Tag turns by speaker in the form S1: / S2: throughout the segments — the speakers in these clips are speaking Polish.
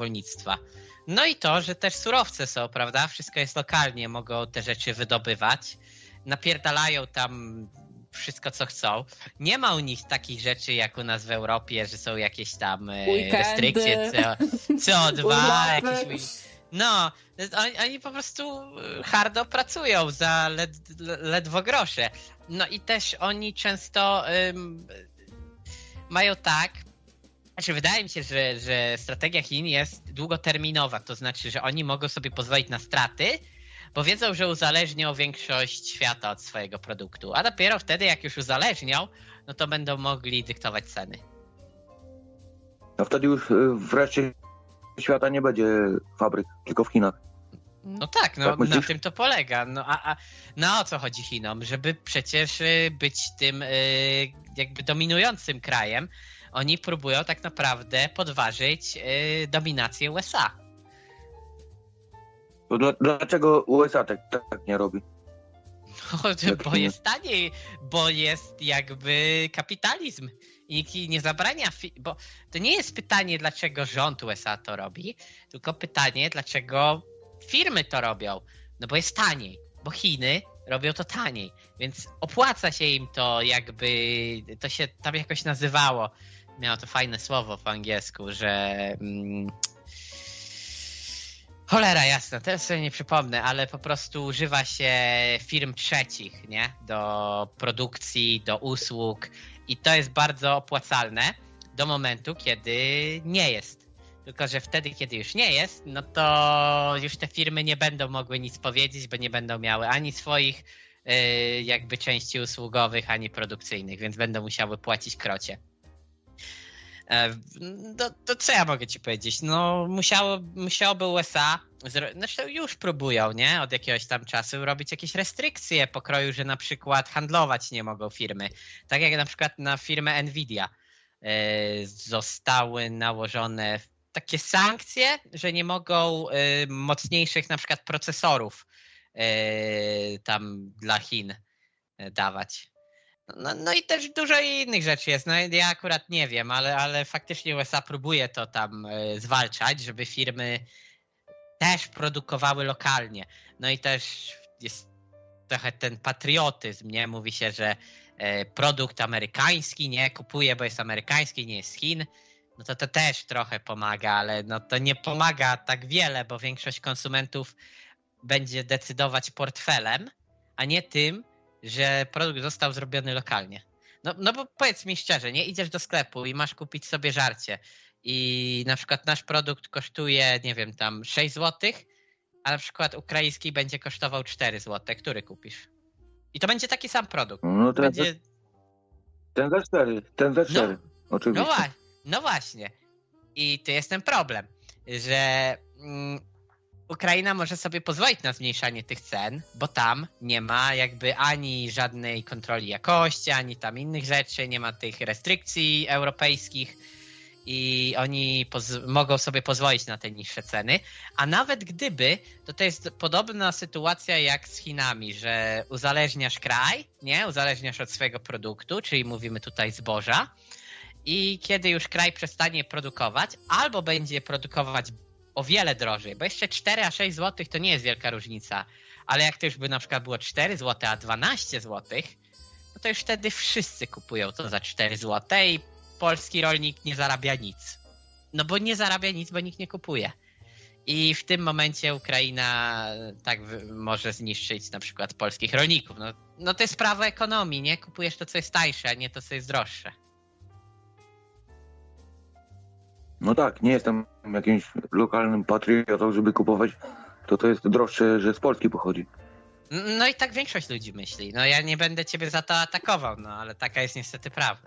S1: rolnictwa. No i to, że też surowce są, prawda? Wszystko jest lokalnie, mogą te rzeczy wydobywać. Napierdalają tam wszystko, co chcą. Nie ma u nich takich rzeczy, jak u nas w Europie, że są jakieś tam restrykcje CO2, jakieś... No, oni po prostu hardo pracują za ledwo grosze. No i też oni często mają tak, znaczy wydaje mi się, że strategia Chin jest długoterminowa, to znaczy, że oni mogą sobie pozwolić na straty, bo wiedzą, że uzależnią większość świata od swojego produktu, a dopiero wtedy, jak już uzależnią, no to będą mogli dyktować ceny.
S2: A wtedy już wreszcie świata nie będzie fabryk, tylko w Chinach.
S1: No tak, no tak na tym to polega. No a na o co chodzi Chinom? Żeby przecież być tym jakby dominującym krajem, oni próbują tak naprawdę podważyć dominację USA.
S2: To dlaczego USA tak nie robi?
S1: No, bo jest taniej, bo jest jakby kapitalizm. I nikt nie zabrania, bo to nie jest pytanie, dlaczego rząd USA to robi, tylko pytanie, dlaczego firmy to robią. No bo jest taniej, bo Chiny robią to taniej, więc opłaca się im to jakby, to się tam jakoś nazywało, miało to fajne słowo po angielsku, że... Cholera jasna, teraz sobie nie przypomnę, ale po prostu używa się firm trzecich, nie? Do produkcji, do usług i to jest bardzo opłacalne do momentu, kiedy nie jest. Tylko że wtedy, kiedy już nie jest, no to już te firmy nie będą mogły nic powiedzieć, bo nie będą miały ani swoich jakby części usługowych, ani produkcyjnych, więc będą musiały płacić krocie. To co ja mogę ci powiedzieć? No musiałoby USA, zresztą już próbują, nie? Od jakiegoś tam czasu robić jakieś restrykcje pokroju, że na przykład handlować nie mogą firmy. Tak jak na przykład na firmę Nvidia zostały nałożone takie sankcje, że nie mogą mocniejszych na przykład procesorów tam dla Chin dawać. No i też dużo innych rzeczy jest. No ja akurat nie wiem, ale faktycznie USA próbuje to tam zwalczać, żeby firmy też produkowały lokalnie. No i też jest trochę ten patriotyzm, nie? Mówi się, że produkt amerykański nie kupuje, bo jest amerykański, nie jest z Chin. No to też trochę pomaga, ale no to nie pomaga tak wiele, bo większość konsumentów będzie decydować portfelem, a nie tym, że produkt został zrobiony lokalnie. No bo powiedz mi szczerze, nie? Idziesz do sklepu i masz kupić sobie żarcie i na przykład nasz produkt kosztuje, nie wiem, tam 6 zł, a na przykład ukraiński będzie kosztował 4 zł. Który kupisz? I to będzie taki sam produkt.
S2: No ten za 4,
S1: no,
S2: oczywiście.
S1: No właśnie. I to jest ten problem, że Ukraina może sobie pozwolić na zmniejszanie tych cen, bo tam nie ma jakby ani żadnej kontroli jakości, ani tam innych rzeczy, nie ma tych restrykcji europejskich i oni mogą sobie pozwolić na te niższe ceny. A nawet gdyby, to jest podobna sytuacja jak z Chinami, że uzależniasz kraj, nie? Uzależniasz od swojego produktu, czyli mówimy tutaj zboża i kiedy już kraj przestanie produkować, albo będzie produkować o wiele drożej, bo jeszcze 4 a 6 zł to nie jest wielka różnica, ale jak to już by na przykład było 4 zł, a 12 zł, no to już wtedy wszyscy kupują to za 4 zł i polski rolnik nie zarabia nic. No bo nie zarabia nic, bo nikt nie kupuje. I w tym momencie Ukraina tak może zniszczyć na przykład polskich rolników. No to jest prawo ekonomii, nie? Kupujesz to, co jest tańsze, a nie to, co jest droższe.
S2: No tak, nie jestem jakimś lokalnym patriotą, żeby kupować to jest droższe, że z Polski pochodzi.
S1: No i tak większość ludzi myśli. No ja nie będę ciebie za to atakował, no ale taka jest niestety prawda.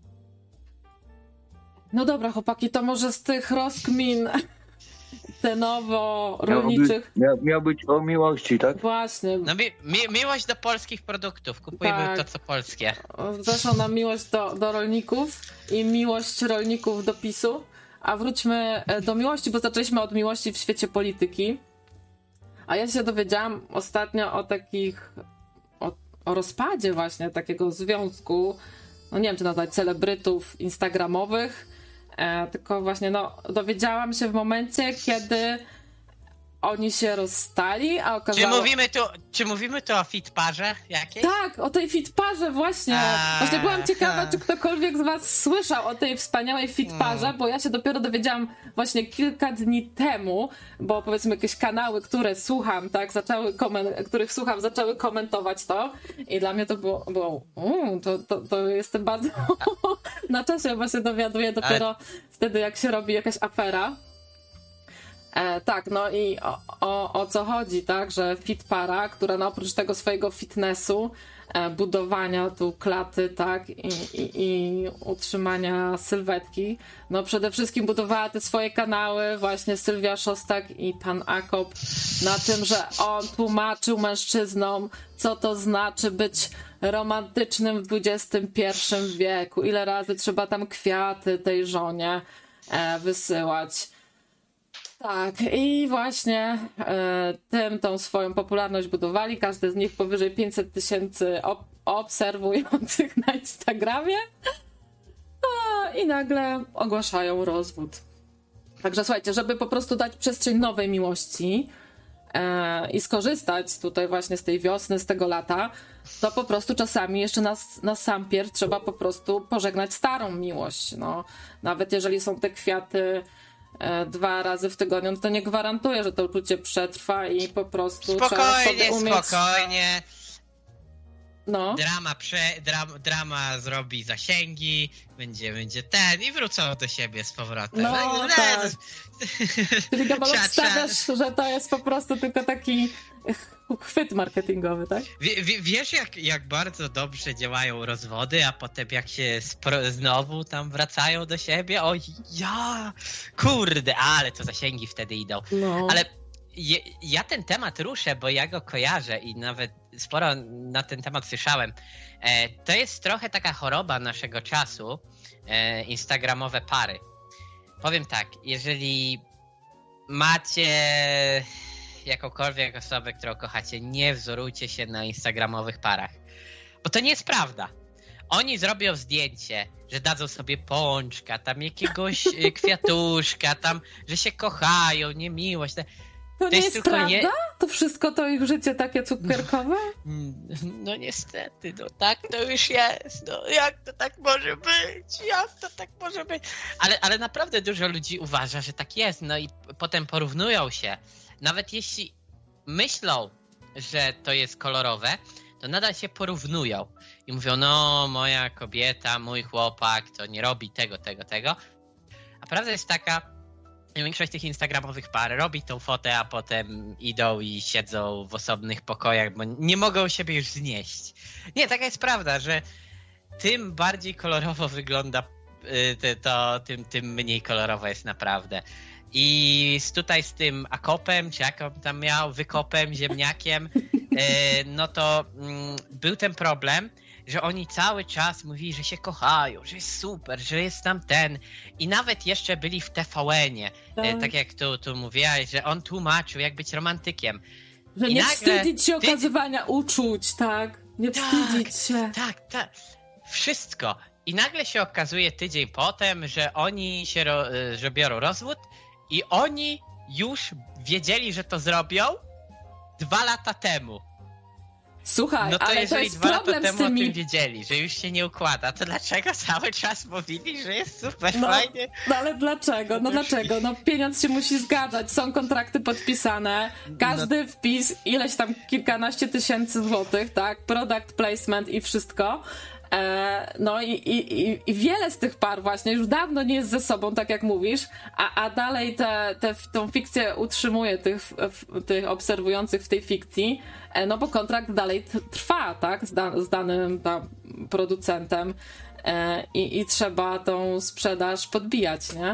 S3: No dobra, chłopaki, to może z tych rozkmin cenowo-rolniczych...
S2: Miał być o miłości, tak?
S3: Właśnie.
S1: No miłość do polskich produktów. Kupujmy tak. To, co polskie.
S3: Zeszła nam miłość do rolników i miłość rolników do PiS-u. A wróćmy do miłości, bo zaczęliśmy od miłości w świecie polityki. A ja się dowiedziałam ostatnio o takich... o rozpadzie właśnie takiego związku, no nie wiem, czy nazwać celebrytów instagramowych, tylko właśnie dowiedziałam się w momencie, kiedy oni się rozstali, a okazało...
S1: Czy mówimy tu o fitparze jakiejś?
S3: Tak, o tej fitparze właśnie. Właśnie byłam ciekawa, czy ktokolwiek z was słyszał o tej wspaniałej fitparze, bo ja się dopiero dowiedziałam właśnie kilka dni temu, bo powiedzmy jakieś kanały, które słucham, tak, których słucham, zaczęły komentować to i dla mnie to było to jestem bardzo na czasie, bo się dowiaduję dopiero wtedy, jak się robi jakaś afera. Tak, no i o co chodzi, tak, że fitpara, która oprócz tego swojego fitnessu, budowania tu klaty, tak, i utrzymania sylwetki, przede wszystkim budowała te swoje kanały, właśnie Sylwia Szostak i pan Akop, na tym, że on tłumaczył mężczyznom, co to znaczy być romantycznym w XXI wieku, ile razy trzeba tam kwiaty tej żonie wysyłać. Tak, i właśnie tą swoją popularność budowali. Każdy z nich powyżej 500 000 obserwujących na Instagramie. I nagle ogłaszają rozwód. Także słuchajcie, żeby po prostu dać przestrzeń nowej miłości i skorzystać tutaj właśnie z tej wiosny, z tego lata, to po prostu czasami jeszcze na sam pierw trzeba po prostu pożegnać starą miłość. Nawet jeżeli są te kwiaty 2 razy w tygodniu, to nie gwarantuje, że to uczucie przetrwa i po prostu trzeba sobie umieć...
S1: Spokojnie.
S3: No.
S1: Drama zrobi zasięgi, będzie ten i wrócą do siebie z powrotem.
S3: Tak. Czyli Gabalok stawiasz, że to jest po prostu tylko taki chwyt marketingowy, tak?
S1: Wiesz, jak bardzo dobrze działają rozwody, a potem jak się znowu tam wracają do siebie? Kurde, ale to zasięgi wtedy idą.
S3: No.
S1: Ale ja ten temat ruszę, bo ja go kojarzę i nawet sporo na ten temat słyszałem. To jest trochę taka choroba naszego czasu, instagramowe pary. Powiem tak, jeżeli macie jakąkolwiek osobę, którą kochacie, nie wzorujcie się na instagramowych parach. Bo to nie jest prawda. Oni zrobią zdjęcie, że dadzą sobie pączka, tam jakiegoś kwiatuszka, tam, że się kochają, niemiłość.
S3: To nie jest prawda? To wszystko to ich życie takie cukierkowe?
S1: No niestety, tak to już jest. Jak to tak może być? Jak to tak może być? Ale naprawdę dużo ludzi uważa, że tak jest. I potem porównują się. Nawet jeśli myślą, że to jest kolorowe, to nadal się porównują. I mówią, moja kobieta, mój chłopak to nie robi tego. A prawda jest taka, większość tych instagramowych par robi tą fotę, a potem idą i siedzą w osobnych pokojach, bo nie mogą siebie już znieść. Nie, taka jest prawda, że tym bardziej kolorowo wygląda tym mniej kolorowo jest naprawdę. I tutaj z tym Akopem, czy jak on tam miał, Wykopem, ziemniakiem, to był ten problem, że oni cały czas mówili, że się kochają, że jest super, że jest tam ten. I nawet jeszcze byli w TVN-ie, tak jak tu mówiłaś, że on tłumaczył, jak być romantykiem.
S3: Że nie wstydzić się okazywania uczuć, tak? Nie wstydzić się.
S1: Tak. Wszystko. I nagle się okazuje tydzień potem, że oni że biorą rozwód i oni już wiedzieli, że to zrobią 2 lata temu.
S3: Słuchaj,
S1: to
S3: ale
S1: jeżeli
S3: to jest
S1: 2 lata
S3: problem
S1: temu
S3: z tymi...
S1: o tym wiedzieli, że już się nie układa, to dlaczego cały czas mówili, że jest super fajnie?
S3: Ale dlaczego? Dlaczego? Pieniądz się musi zgadzać, są kontrakty podpisane, każdy wpis, ileś tam kilkanaście tysięcy złotych, tak? Product placement i wszystko. I wiele z tych par właśnie już dawno nie jest ze sobą, tak jak mówisz, a dalej tą fikcję utrzymuje tych obserwujących w tej fikcji, bo kontrakt dalej trwa, tak, z danym producentem i trzeba tą sprzedaż podbijać, nie?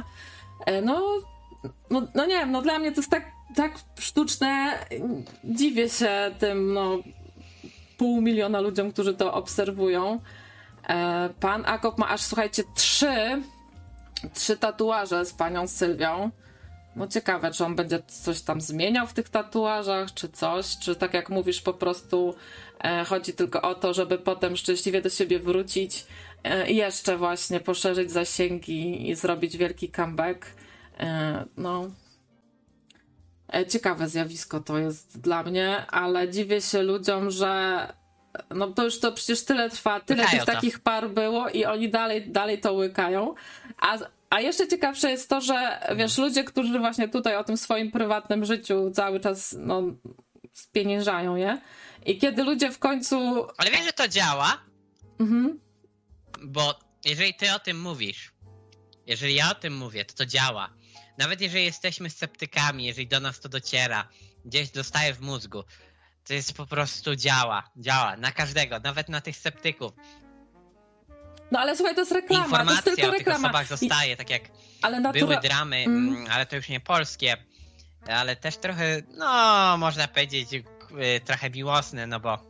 S3: Nie wiem, dla mnie to jest tak sztuczne, dziwię się tym, 500 000 ludziom, którzy to obserwują. Pan Akop ma aż, słuchajcie, 3 tatuaże z panią Sylwią. No ciekawe, czy on będzie coś tam zmieniał w tych tatuażach, czy coś, czy tak jak mówisz, po prostu chodzi tylko o to, żeby potem szczęśliwie do siebie wrócić i jeszcze właśnie poszerzyć zasięgi i zrobić wielki comeback. No, ciekawe zjawisko to jest dla mnie, ale dziwię się ludziom, że no to przecież tyle trwa, tyle
S1: Łykają
S3: tych takich par było i oni dalej to łykają. A jeszcze ciekawsze jest to, że wiesz, ludzie, którzy właśnie tutaj o tym swoim prywatnym życiu cały czas no, spieniężają je. I kiedy ludzie w końcu...
S1: Ale wiesz, że to działa?
S3: Mhm.
S1: Bo jeżeli ty o tym mówisz, jeżeli ja o tym mówię, to działa. Nawet jeżeli jesteśmy sceptykami, jeżeli do nas to dociera, gdzieś dostaje w mózgu, to jest po prostu działa na każdego, nawet na tych sceptyków.
S3: No ale słuchaj, to jest reklama,
S1: Informacja
S3: to jest tylko
S1: o tych
S3: reklama.
S1: osobach zostaje, tak jak
S3: ale
S1: były dramy, ale to już nie polskie, ale też trochę, no można powiedzieć, trochę miłosne, no bo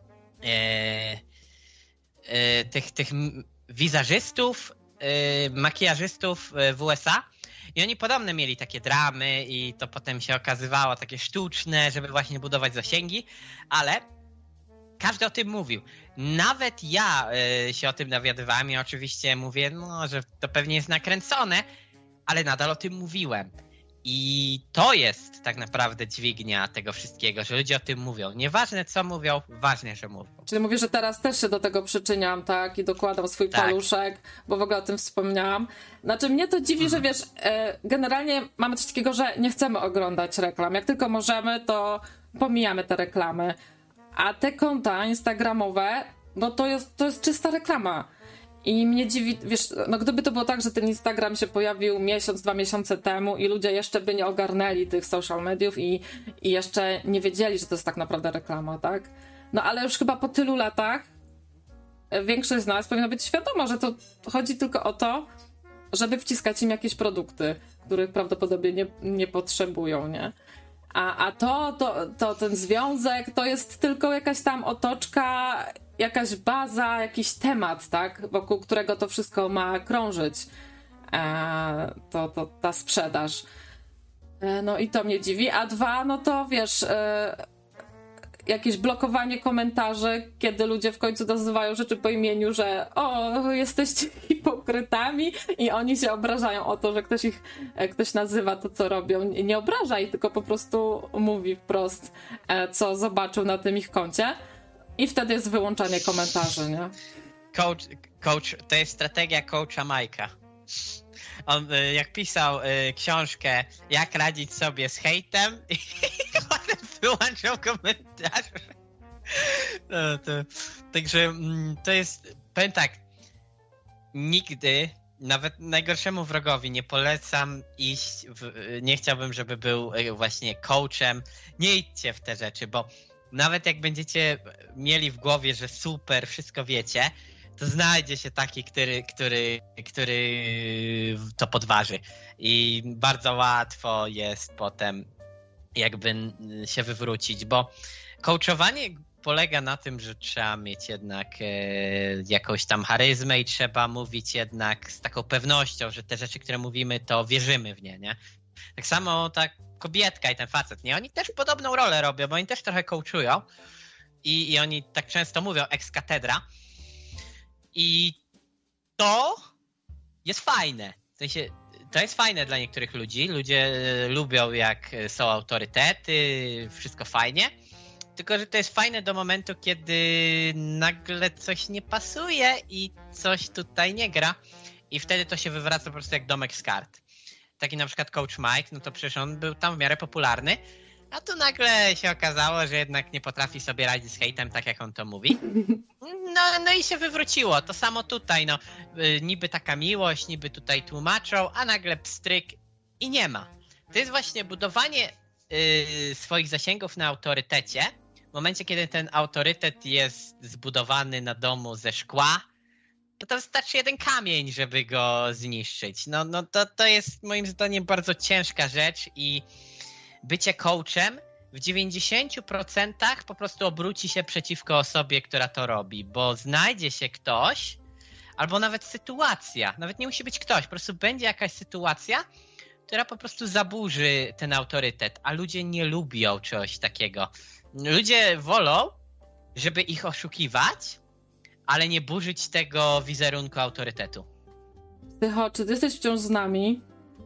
S1: tych wizażystów, makijażystów w USA i oni podobne mieli takie dramy i to potem się okazywało takie sztuczne, żeby właśnie budować zasięgi, ale każdy o tym mówił. Nawet ja się o tym dowiadywałem i oczywiście mówię, no, że to pewnie jest nakręcone, ale nadal o tym mówiłem. I to jest tak naprawdę dźwignia tego wszystkiego, że ludzie o tym mówią. Nieważne co mówią, ważne, że mówią.
S3: Czyli mówię, że teraz też się do tego przyczyniam, tak? I dokładam swój paluszek, bo w ogóle o tym wspomniałam. Znaczy mnie to dziwi, że wiesz, generalnie mamy coś takiego, że nie chcemy oglądać reklam. Jak tylko możemy, to pomijamy te reklamy. A te konta instagramowe, no to jest czysta reklama. I mnie dziwi, wiesz, no gdyby to było tak, że ten Instagram się pojawił miesiąc, 2 miesiące temu i ludzie jeszcze by nie ogarnęli tych social mediów i jeszcze nie wiedzieli, że to jest tak naprawdę reklama, tak? No ale już chyba po tylu latach większość z nas powinna być świadoma, że to chodzi tylko o to, żeby wciskać im jakieś produkty, których prawdopodobnie nie potrzebują, nie? A to ten związek to jest tylko jakaś tam otoczka, jakaś baza, jakiś temat, tak? Wokół którego to wszystko ma krążyć. Ta sprzedaż. No i to mnie dziwi. A dwa, no to wiesz, jakieś blokowanie komentarzy, kiedy ludzie w końcu nazywają rzeczy po imieniu, że jesteście hipokrytami i oni się obrażają o to, że ktoś nazywa to, co robią. Nie obrażaj, tylko po prostu mówi wprost, co zobaczył na tym ich koncie i wtedy jest wyłączanie komentarzy, nie?
S1: Coach, to jest strategia coacha Majka. On jak pisał książkę Jak radzić sobie z hejtem i potem wyłączał komentarze. Także to jest, powiem tak, nigdy, nawet najgorszemu wrogowi nie polecam iść, nie chciałbym, żeby był właśnie coachem. Nie idźcie w te rzeczy, bo nawet jak będziecie mieli w głowie, że super, wszystko wiecie, to znajdzie się taki, który to podważy. I bardzo łatwo jest potem jakby się wywrócić, bo coachowanie polega na tym, że trzeba mieć jednak jakąś tam charyzmę i trzeba mówić jednak z taką pewnością, że te rzeczy, które mówimy, to wierzymy w nie, nie? Tak samo ta kobietka i ten facet, nie? Oni też podobną rolę robią, bo oni też trochę coachują i oni tak często mówią ex cathedra. I to jest fajne. W sensie, to jest fajne dla niektórych ludzi. Ludzie lubią, jak są autorytety, wszystko fajnie. Tylko, że to jest fajne do momentu, kiedy nagle coś nie pasuje i coś tutaj nie gra. I wtedy to się wywraca po prostu jak domek z kart. Taki na przykład Coach Mike, no to przecież on był tam w miarę popularny. A tu nagle się okazało, że jednak nie potrafi sobie radzić z hejtem, tak jak on to mówi. No i się wywróciło. To samo tutaj, no. Niby taka miłość, niby tutaj tłumaczą, a nagle pstryk i nie ma. To jest właśnie budowanie swoich zasięgów na autorytecie. W momencie, kiedy ten autorytet jest zbudowany na domu ze szkła, to wystarczy jeden kamień, żeby go zniszczyć. No to jest moim zdaniem bardzo ciężka rzecz i bycie coachem w 90% po prostu obróci się przeciwko osobie, która to robi, bo znajdzie się ktoś, albo nawet sytuacja, nawet nie musi być ktoś, po prostu będzie jakaś sytuacja, która po prostu zaburzy ten autorytet, a ludzie nie lubią czegoś takiego. Ludzie wolą, żeby ich oszukiwać, ale nie burzyć tego wizerunku autorytetu.
S3: Tycho, czy ty jesteś wciąż z nami?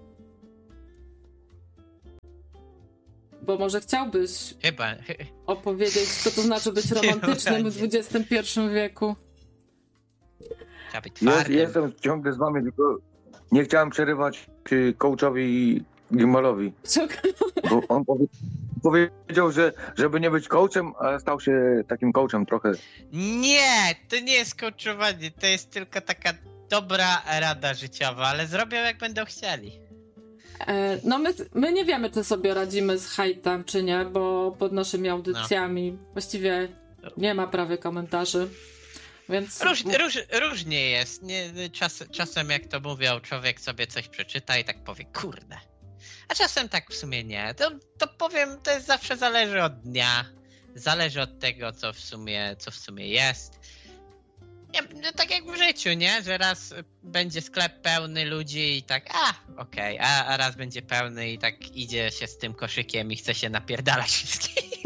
S3: Bo może chciałbyś
S1: Chyba.
S3: opowiedzieć, co to znaczy być romantycznym w XXI wieku.
S1: Trzeba być twardym.
S2: Jestem ciągle z wami, tylko nie chciałem przerywać coachowi Gimbalowi. Bo on powiedział, że żeby nie być coachem, ale stał się takim coachem trochę.
S1: Nie, to nie jest coachowanie, to jest tylko taka dobra rada życiowa, ale zrobią jak będą chcieli.
S3: No my nie wiemy, czy sobie radzimy z hejtem, czy nie, bo pod naszymi audycjami właściwie nie ma prawie komentarzy, więc...
S1: Różnie jest. Czasem jak to mówią, człowiek sobie coś przeczyta i tak powie, kurde. A czasem tak w sumie nie. To powiem, to jest zawsze zależy od dnia, zależy od tego, co w sumie jest. Nie, tak jak w życiu, nie? Że raz będzie sklep pełny ludzi i tak, okej, a raz będzie pełny i tak idzie się z tym koszykiem i chce się napierdalać wszystkich.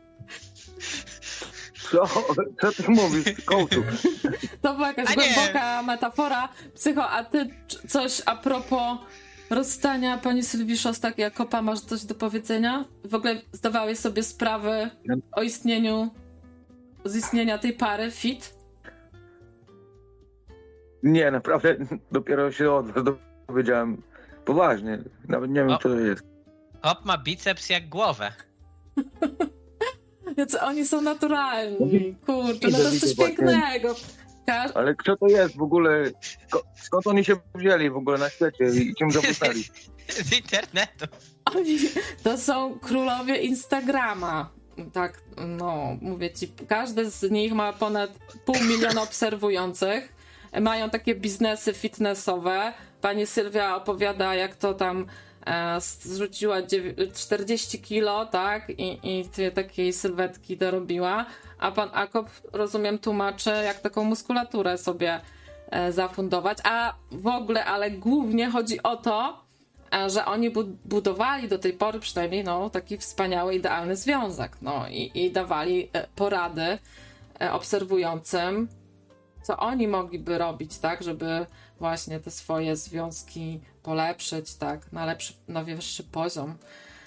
S2: Co ty mówisz, coachu?
S3: To była jakaś głęboka metafora. Psycho, a ty coś a propos rozstania pani Sylwii Szostak-Jakopa, masz coś do powiedzenia? W ogóle zdawałeś sobie sprawę o istnienia tej pary fit? Nie,
S2: naprawdę dopiero się od was dowiedziałem. Poważnie, nawet nie wiem, co to jest.
S1: Hop ma biceps jak głowę.
S3: Jacy oni są naturalni, kurczę, no to jest coś pięknego.
S2: Ale kto to jest w ogóle? Skąd oni się wzięli w ogóle na świecie i czym zapytali?
S1: Z internetu.
S3: Oni to są królowie Instagrama. Tak, no, mówię ci, każdy z nich ma ponad 500 000 obserwujących. Mają takie biznesy fitnessowe. Pani Sylwia opowiada, jak to tam zrzuciła 40 kilo, tak? I takiej sylwetki dorobiła. A pan Akop, rozumiem, tłumaczy, jak taką muskulaturę sobie zafundować. A w ogóle, ale głównie chodzi o to, że oni budowali do tej pory przynajmniej taki wspaniały, idealny związek. No i dawali porady obserwującym, co oni mogliby robić, tak, żeby właśnie te swoje związki polepszyć, tak, na wyższy poziom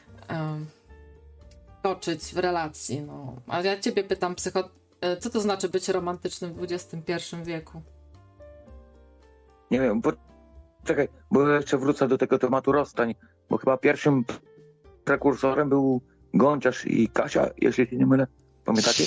S3: toczyć w relacji, no. A ja ciebie pytam, Psycho, co to znaczy być romantycznym w XXI wieku?
S2: Nie wiem, czekaj, bo jeszcze wrócę do tego tematu rozstań, bo chyba pierwszym prekursorem był Gąciarz i Kasia, jeśli się nie mylę. Pamiętacie?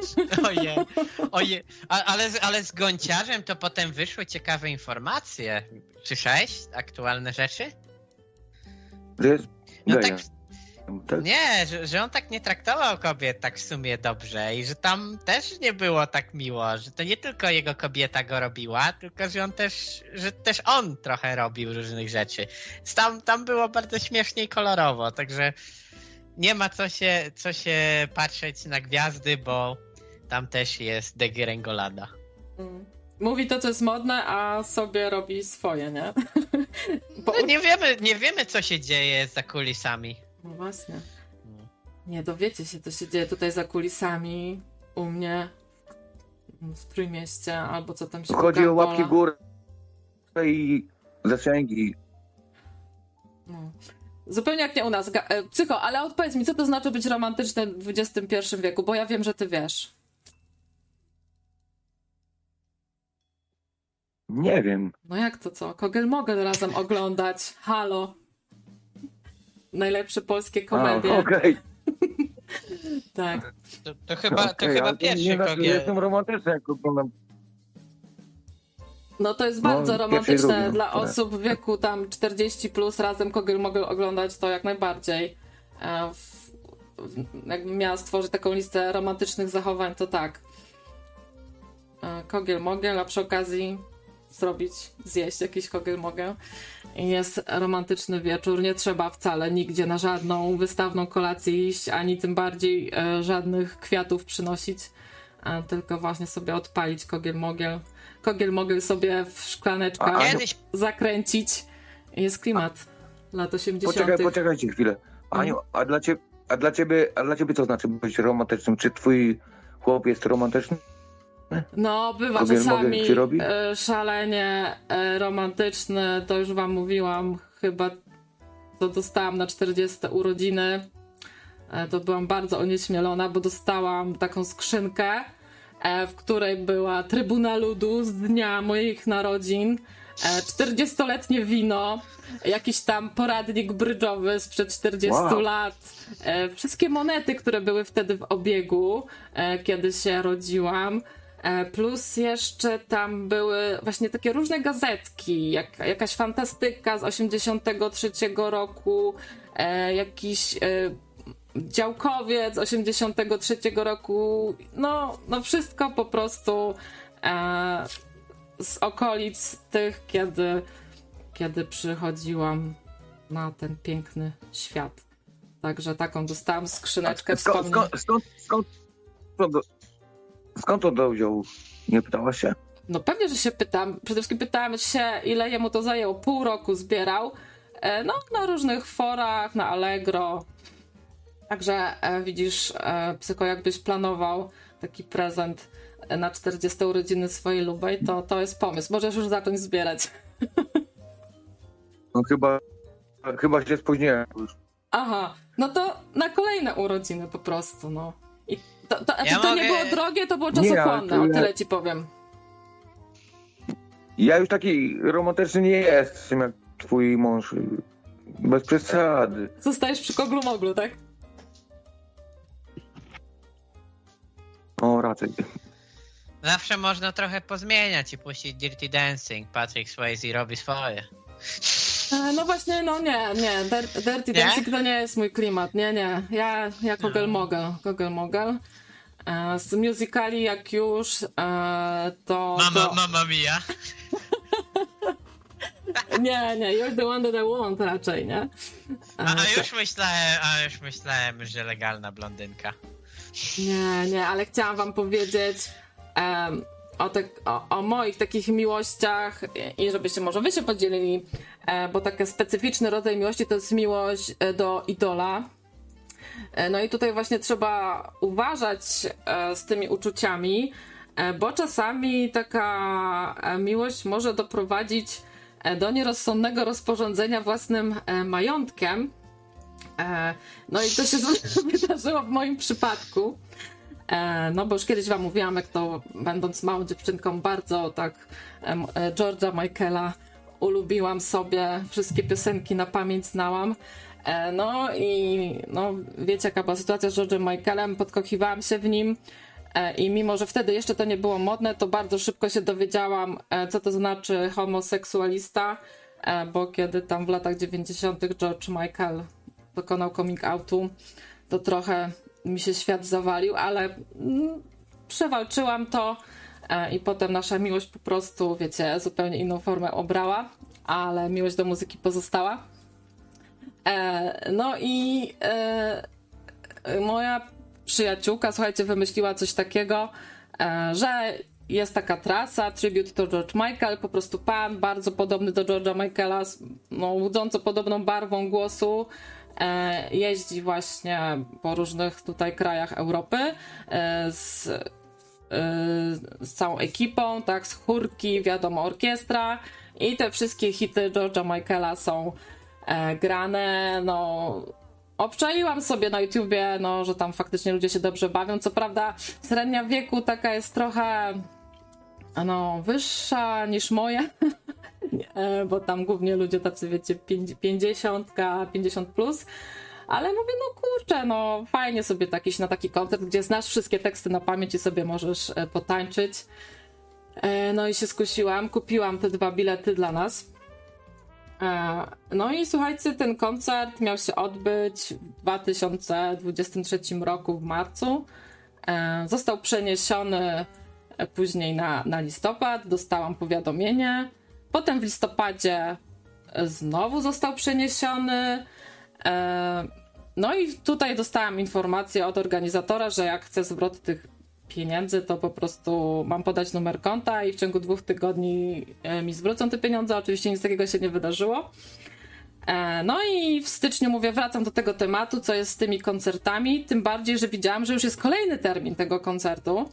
S1: Ojej. Ale z Gąciarzem to potem wyszły ciekawe informacje. Słyszałeś aktualne rzeczy?
S2: Że jest
S1: tak? Nie, że on tak nie traktował kobiet tak w sumie dobrze i że tam też nie było tak miło, że to nie tylko jego kobieta go robiła, tylko że też on trochę robił różnych rzeczy. Tam było bardzo śmiesznie i kolorowo, także nie ma co się patrzeć na gwiazdy, bo tam też jest degringolada.
S3: Mówi to, co jest modne, a sobie robi swoje, nie?
S1: Bo... Nie wiemy, co się dzieje za kulisami.
S3: No właśnie. Nie dowiecie się, co się dzieje tutaj za kulisami u mnie w Trójmieście, albo co tam się
S2: chodzi o łapki górę i zasięgi.
S3: No. Zupełnie jak nie u nas. Psycho, ale odpowiedz mi, co to znaczy być romantycznym w XXI wieku, bo ja wiem, że ty wiesz.
S2: Nie wiem.
S3: No jak to co? Kogel-mogel razem oglądać. Halo. Najlepsze polskie komedie.
S2: Okej.
S3: Tak.
S1: To chyba pierwszy Kogel.
S2: Jestem romantyczny, jak oglądam.
S3: No to jest bardzo romantyczne dla osób w wieku tam 40+, razem Kogel-mogel oglądać, to jak najbardziej. Jakbym miała stworzyć taką listę romantycznych zachowań, to tak. Kogel-mogel, a przy okazji zjeść jakiś kogel-mogel. I jest romantyczny wieczór, nie trzeba wcale nigdzie na żadną wystawną kolację iść, ani tym bardziej żadnych kwiatów przynosić, tylko właśnie sobie odpalić kogel-mogel. Kogel-mogel sobie w szklaneczkach zakręcić i jest klimat. lat 80.
S2: Poczekajcie chwilę. Aniu, a dla ciebie co znaczy być romantycznym? Czy twój chłop jest romantyczny?
S3: No, bywa
S2: Kogel
S3: czasami
S2: mogę ci robić?
S3: szalenie romantyczny, to już wam mówiłam, chyba to dostałam na 40 urodziny. To byłam bardzo onieśmielona, bo dostałam taką skrzynkę, w której była trybuna ludu z dnia moich narodzin, 40-letnie wino, jakiś tam poradnik brydżowy sprzed 40 lat, wszystkie monety, które były wtedy w obiegu, kiedy się rodziłam, plus jeszcze tam były właśnie takie różne gazetki, jakaś fantastyka z 83 roku, jakiś działkowiec 83 roku, no wszystko po prostu z okolic tych, kiedy przychodziłam na ten piękny świat. Także taką dostałam skrzyneczkę wspomnień.
S2: Skąd on to wziął? Nie pytałaś się?
S3: No pewnie, że się pytam. Przede wszystkim pytałam się, ile jemu to zajęło. Pół roku zbierał. No, na różnych forach, na Allegro. Także widzisz, Psycho, jakbyś planował taki prezent na 40 urodziny swojej lubej, to jest pomysł. Możesz już zacząć zbierać.
S2: No chyba się spóźniłem już.
S3: Aha, no to na kolejne urodziny po prostu, no. I
S1: Ja
S3: to
S1: mogę...
S3: nie było drogie, to było czasochłonne, o tyle ci powiem.
S2: Ja już taki romantyczny nie jestem jak twój mąż. Bez przesady.
S3: Zostajesz przy koglu-moglu, tak?
S2: O, raczej.
S1: Zawsze można trochę pozmieniać i puścić Dirty Dancing. Patrick Swayze robi swoje.
S3: No właśnie, no nie. Dirty Dancing to nie jest mój klimat, nie. Ja kogel-mogel. Z musicali jak już to...
S1: Mamma mia.
S3: Nie, you're the one that I want raczej, nie?
S1: Już myślałem, że legalna blondynka.
S3: Nie, ale chciałam wam powiedzieć o moich takich miłościach i żebyście może wy się podzielili, bo taki specyficzny rodzaj miłości to jest miłość do idola. No i tutaj właśnie trzeba uważać z tymi uczuciami, bo czasami taka miłość może doprowadzić do nierozsądnego rozporządzenia własnym majątkiem. No i to się wydarzyło w moim przypadku. No bo już kiedyś wam mówiłam, jak to będąc małą dziewczynką bardzo tak George'a Michaela ulubiłam sobie, wszystkie piosenki na pamięć znałam. No i no, wiecie jaka była sytuacja z George'em Michaelem, podkochiwałam się w nim i mimo, że wtedy jeszcze to nie było modne, to bardzo szybko się dowiedziałam, co to znaczy homoseksualista, bo kiedy tam w latach 90. George Michael dokonał coming outu, to trochę mi się świat zawalił, ale przewalczyłam to i potem nasza miłość po prostu, wiecie, zupełnie inną formę obrała, ale miłość do muzyki pozostała. No i moja przyjaciółka, słuchajcie, wymyśliła coś takiego, że jest taka trasa, tribute to George Michael, po prostu pan bardzo podobny do George'a Michaela, no, łudząco podobną barwą głosu, jeździ właśnie po różnych tutaj krajach Europy z całą ekipą, tak, z chórki, wiadomo, orkiestra i te wszystkie hity George'a Michaela są grane, no obczaiłam sobie na YouTubie, no, że tam faktycznie ludzie się dobrze bawią, co prawda średnia wieku taka jest trochę no, wyższa niż moja, bo tam głównie ludzie tacy, wiecie, 50 plus, ale mówię, no kurczę, no fajnie sobie iść na taki koncert, gdzie znasz wszystkie teksty na pamięć i sobie możesz potańczyć. No i się skusiłam, kupiłam te 2 bilety dla nas. No i słuchajcie, ten koncert miał się odbyć w 2023 roku w marcu. Został przeniesiony później na listopad, dostałam powiadomienie. Potem w listopadzie znowu został przeniesiony. No i tutaj dostałam informację od organizatora, że jak chcę zwrot tych pieniędzy, to po prostu mam podać numer konta i w ciągu 2 tygodni mi zwrócą te pieniądze. Oczywiście nic takiego się nie wydarzyło. No i w styczniu mówię, wracam do tego tematu, co jest z tymi koncertami, tym bardziej, że widziałam, że już jest kolejny termin tego koncertu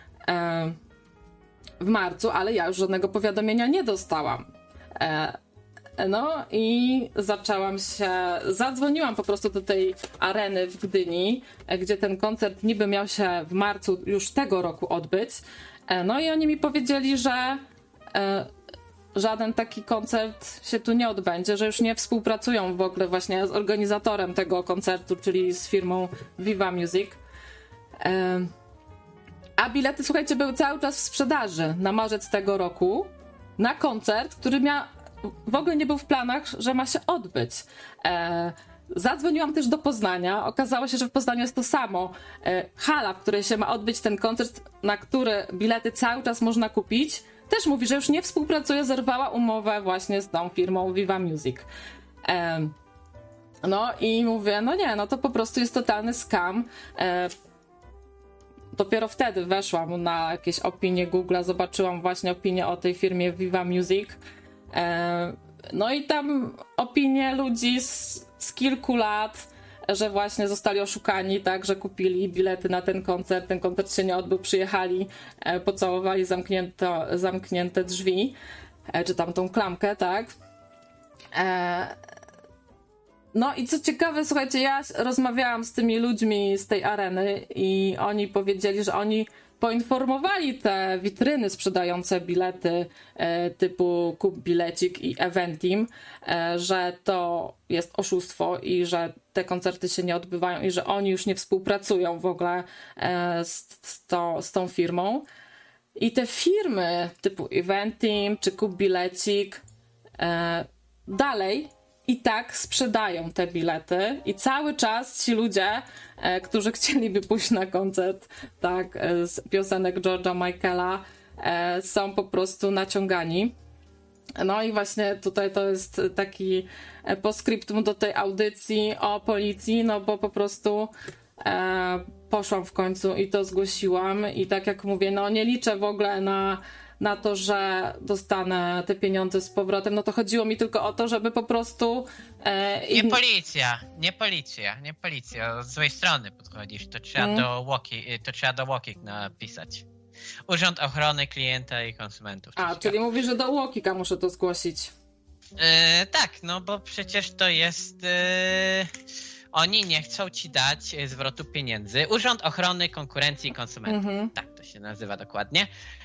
S3: w marcu, ale ja już żadnego powiadomienia nie dostałam. No i zadzwoniłam po prostu do tej areny w Gdyni, gdzie ten koncert niby miał się w marcu już tego roku odbyć. No i oni mi powiedzieli, że żaden taki koncert się tu nie odbędzie, że już nie współpracują w ogóle właśnie z organizatorem tego koncertu, czyli z firmą Viva Music. A bilety, słuchajcie, były cały czas w sprzedaży na marzec tego roku na koncert, który w ogóle nie był w planach, że ma się odbyć. Zadzwoniłam też do Poznania. Okazało się, że w Poznaniu jest to samo. Hala, w której się ma odbyć ten koncert, na który bilety cały czas można kupić, też mówi, że już nie współpracuje, zerwała umowę właśnie z tą firmą Viva Music. No i mówię, no nie, no to po prostu jest totalny scam. Dopiero wtedy weszłam na jakieś opinie Google'a, zobaczyłam właśnie opinię o tej firmie Viva Music. No i tam opinie ludzi z kilku lat, że właśnie zostali oszukani, tak, że kupili bilety na ten koncert się nie odbył, przyjechali, pocałowali zamknięte drzwi, czy tam tą klamkę, tak. No i co ciekawe, słuchajcie, ja rozmawiałam z tymi ludźmi z tej areny i oni powiedzieli, że oni poinformowali te witryny sprzedające bilety typu Kup Bilecik i Eventim, że to jest oszustwo i że te koncerty się nie odbywają i że oni już nie współpracują w ogóle z tą firmą. I te firmy typu Eventim czy Kup Bilecik dalej i tak sprzedają te bilety i cały czas ci ludzie, którzy chcieliby pójść na koncert, tak, z piosenek George'a Michaela, są po prostu naciągani. No i właśnie tutaj to jest taki postscriptum do tej audycji o policji, no bo po prostu poszłam w końcu i to zgłosiłam i tak jak mówię, no nie liczę w ogóle na to, że dostanę te pieniądze z powrotem, no to chodziło mi tylko o to, żeby po prostu...
S1: Nie policja. Od złej strony podchodzisz. To trzeba do WOKiK napisać. Urząd Ochrony Klienta i Konsumentów.
S3: Czyli mówisz, że do UOKiK-a muszę to zgłosić.
S1: Tak, no bo przecież to jest... Oni nie chcą ci dać zwrotu pieniędzy. Urząd Ochrony Konkurencji i Konsumentów. Tak to się nazywa dokładnie.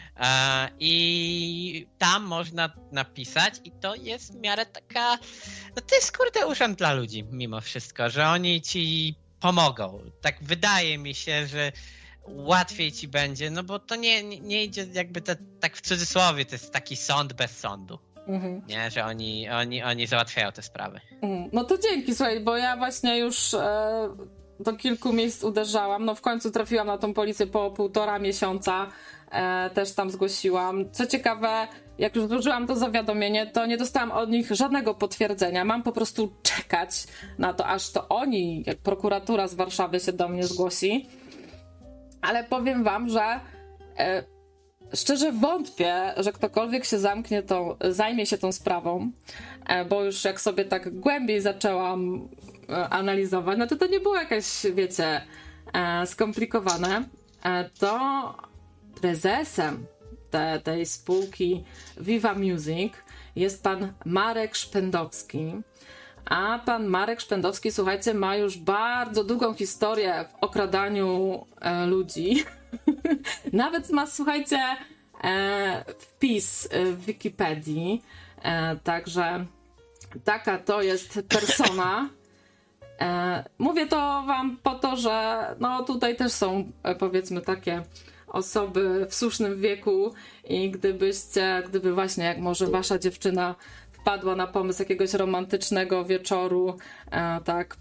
S1: I tam można napisać i to jest w miarę taka, no to jest kurde urząd dla ludzi mimo wszystko, że oni ci pomogą. Tak wydaje mi się, że łatwiej ci będzie, no bo to nie idzie jakby tak w cudzysłowie, to jest taki sąd bez sądu. Nie, że oni załatwiają te sprawy.
S3: No to dzięki, słuchaj, bo ja właśnie już do kilku miejsc uderzałam, no w końcu trafiłam na tą policję po 1,5 miesiąca, też tam zgłosiłam. Co ciekawe, jak już złożyłam to zawiadomienie, to nie dostałam od nich żadnego potwierdzenia. Mam po prostu czekać na to, aż to oni, jak prokuratura z Warszawy się do mnie zgłosi. Ale powiem wam, że szczerze wątpię, że ktokolwiek się zajmie się tą sprawą, bo już jak sobie tak głębiej zaczęłam analizować, no to nie było jakieś, wiecie, skomplikowane. To prezesem tej spółki Viva Music jest pan Marek Szpendowski. A pan Marek Szpendowski, słuchajcie, ma już bardzo długą historię w okradaniu ludzi. Nawet ma, słuchajcie, wpis w Wikipedii. Także taka to jest persona. Mówię to wam po to, że no tutaj też są, powiedzmy, takie osoby w słusznym wieku i gdyby właśnie, jak może wasza dziewczyna wpadła na pomysł jakiegoś romantycznego wieczoru, tak,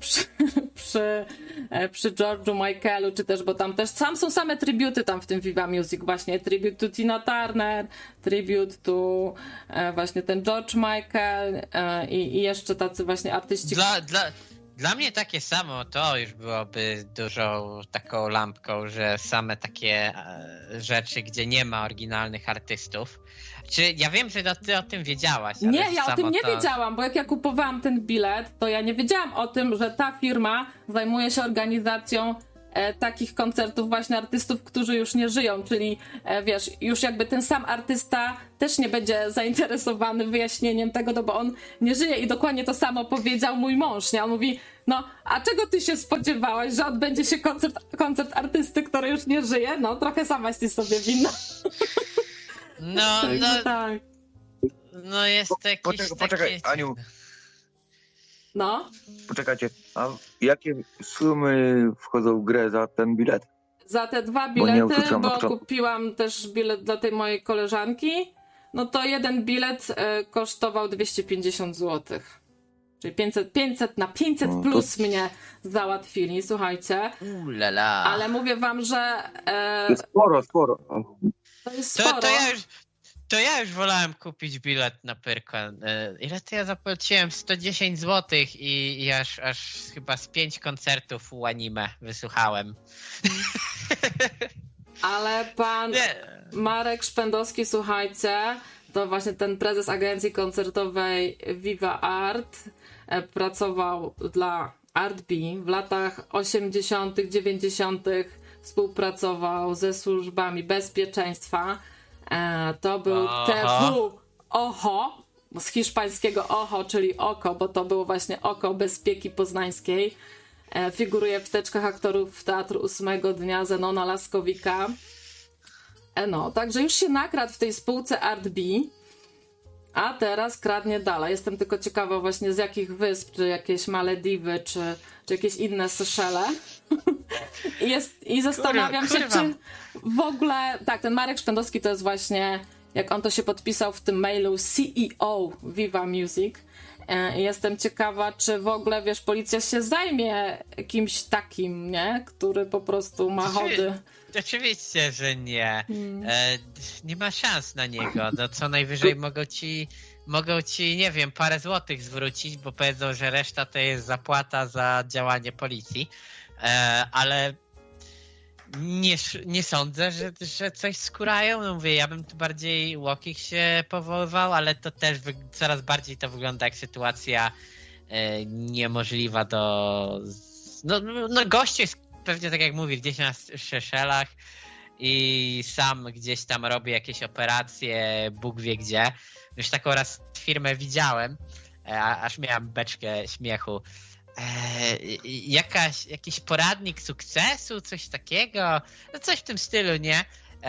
S3: przy George'u Michaelu, czy też, bo tam też są same tributy tam w tym Viva Music, właśnie tribute to Tina Turner, tribute to właśnie ten George Michael i jeszcze tacy właśnie artyści.
S1: Dla mnie takie samo to już byłoby dużą taką lampką, że same takie rzeczy, gdzie nie ma oryginalnych artystów. Ja wiem, że ty o tym wiedziałaś. Ale
S3: nie, ja o tym nie wiedziałam, bo jak ja kupowałam ten bilet, to ja nie wiedziałam o tym, że ta firma zajmuje się organizacją takich koncertów właśnie artystów, którzy już nie żyją, czyli wiesz, już jakby ten sam artysta też nie będzie zainteresowany wyjaśnieniem tego, no bo on nie żyje i dokładnie to samo powiedział mój mąż, nie? On mówi, no, a czego ty się spodziewałaś, że odbędzie się koncert artysty, który już nie żyje? No, trochę sama jesteś sobie winna.
S1: No,
S3: tak.
S1: No jest jakiś
S2: Poczekaj, Aniu.
S3: No?
S2: Poczekajcie, a jakie sumy wchodzą w grę za ten bilet?
S3: Za te 2
S2: Bo
S3: bilety,
S2: nie
S3: bo kupiłam też bilet dla tej mojej koleżanki, no to jeden bilet kosztował 250 zł. Czyli 500 na 500 plus mnie załatwili, słuchajcie.
S1: Ulala.
S3: Ale mówię wam, że...
S2: Sporo.
S3: To jest sporo.
S1: To ja już wolałem kupić bilet na Pyrkon. Ile to ja zapłaciłem? 110 zł i aż chyba z 5 koncertów u anime wysłuchałem.
S3: Ale pan Marek Szpendowski, słuchajcie, to właśnie ten prezes agencji koncertowej Viva Art, pracował dla ArtBee w latach 80., 90. współpracował ze służbami bezpieczeństwa. To był TV OHO, z hiszpańskiego OHO, czyli oko, bo to było właśnie oko bezpieki poznańskiej. Figuruje w teczkach aktorów Teatru 8 dnia Zenona Laskowika. No, także już się nakradł w tej spółce ArtBee, a teraz kradnie dalej. Jestem tylko ciekawa właśnie z jakich wysp, czy jakieś Malediwy, czy jakieś inne Seszele. I zastanawiam się, czy w ogóle... Tak, ten Marek Szpendowski to jest właśnie, jak on to się podpisał w tym mailu, CEO Viva Music. Jestem ciekawa, czy w ogóle, wiesz, policja się zajmie kimś takim, nie? Który po prostu ma chody.
S1: Oczywiście, że nie. Nie ma szans na niego. No co najwyżej mogą ci, nie wiem, parę złotych zwrócić, bo powiedzą, że reszta to jest zapłata za działanie policji. Ale nie sądzę, że coś skórają. No mówię, ja bym tu bardziej Łokich się powoływał, ale to też coraz bardziej to wygląda jak sytuacja niemożliwa do... No gościu jest pewnie, tak jak mówisz, gdzieś na Seszelach i sam gdzieś tam robi jakieś operacje, Bóg wie gdzie. Już taką raz firmę widziałem, aż miałem beczkę śmiechu. Jakiś poradnik sukcesu, coś takiego, no coś w tym stylu, nie?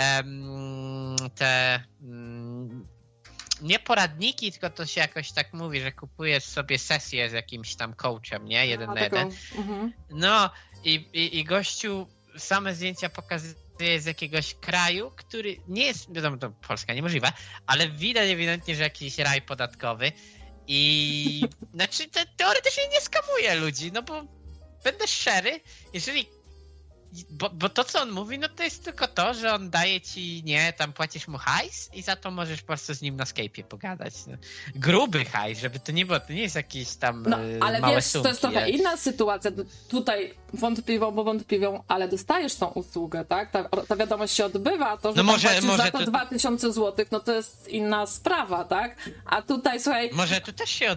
S1: Nie poradniki, tylko to się jakoś tak mówi, że kupujesz sobie sesję z jakimś tam coachem, nie? 1 na 1. No i gościu same zdjęcia pokazuje z jakiegoś kraju, który nie jest, wiadomo, to Polska niemożliwe, ale widać ewidentnie, że jakiś raj podatkowy. I znaczy teoretycznie nie skamuje ludzi, no bo będę szczery, jeżeli bo to co on mówi, no to jest tylko to, że on daje ci, nie, tam płacisz mu hajs i za to możesz po prostu z nim na Skype'ie pogadać. No. Gruby hajs, żeby to nie było, to nie jest jakiś tam
S3: ale
S1: małe
S3: wiesz,
S1: sumki,
S3: to jest trochę inna sytuacja, tutaj wątpliwą, ale dostajesz tą usługę, tak? Ta wiadomość się odbywa, a to, że może za to 2000 zł, no to jest inna sprawa, tak? A tutaj, słuchaj...
S1: Może tu też się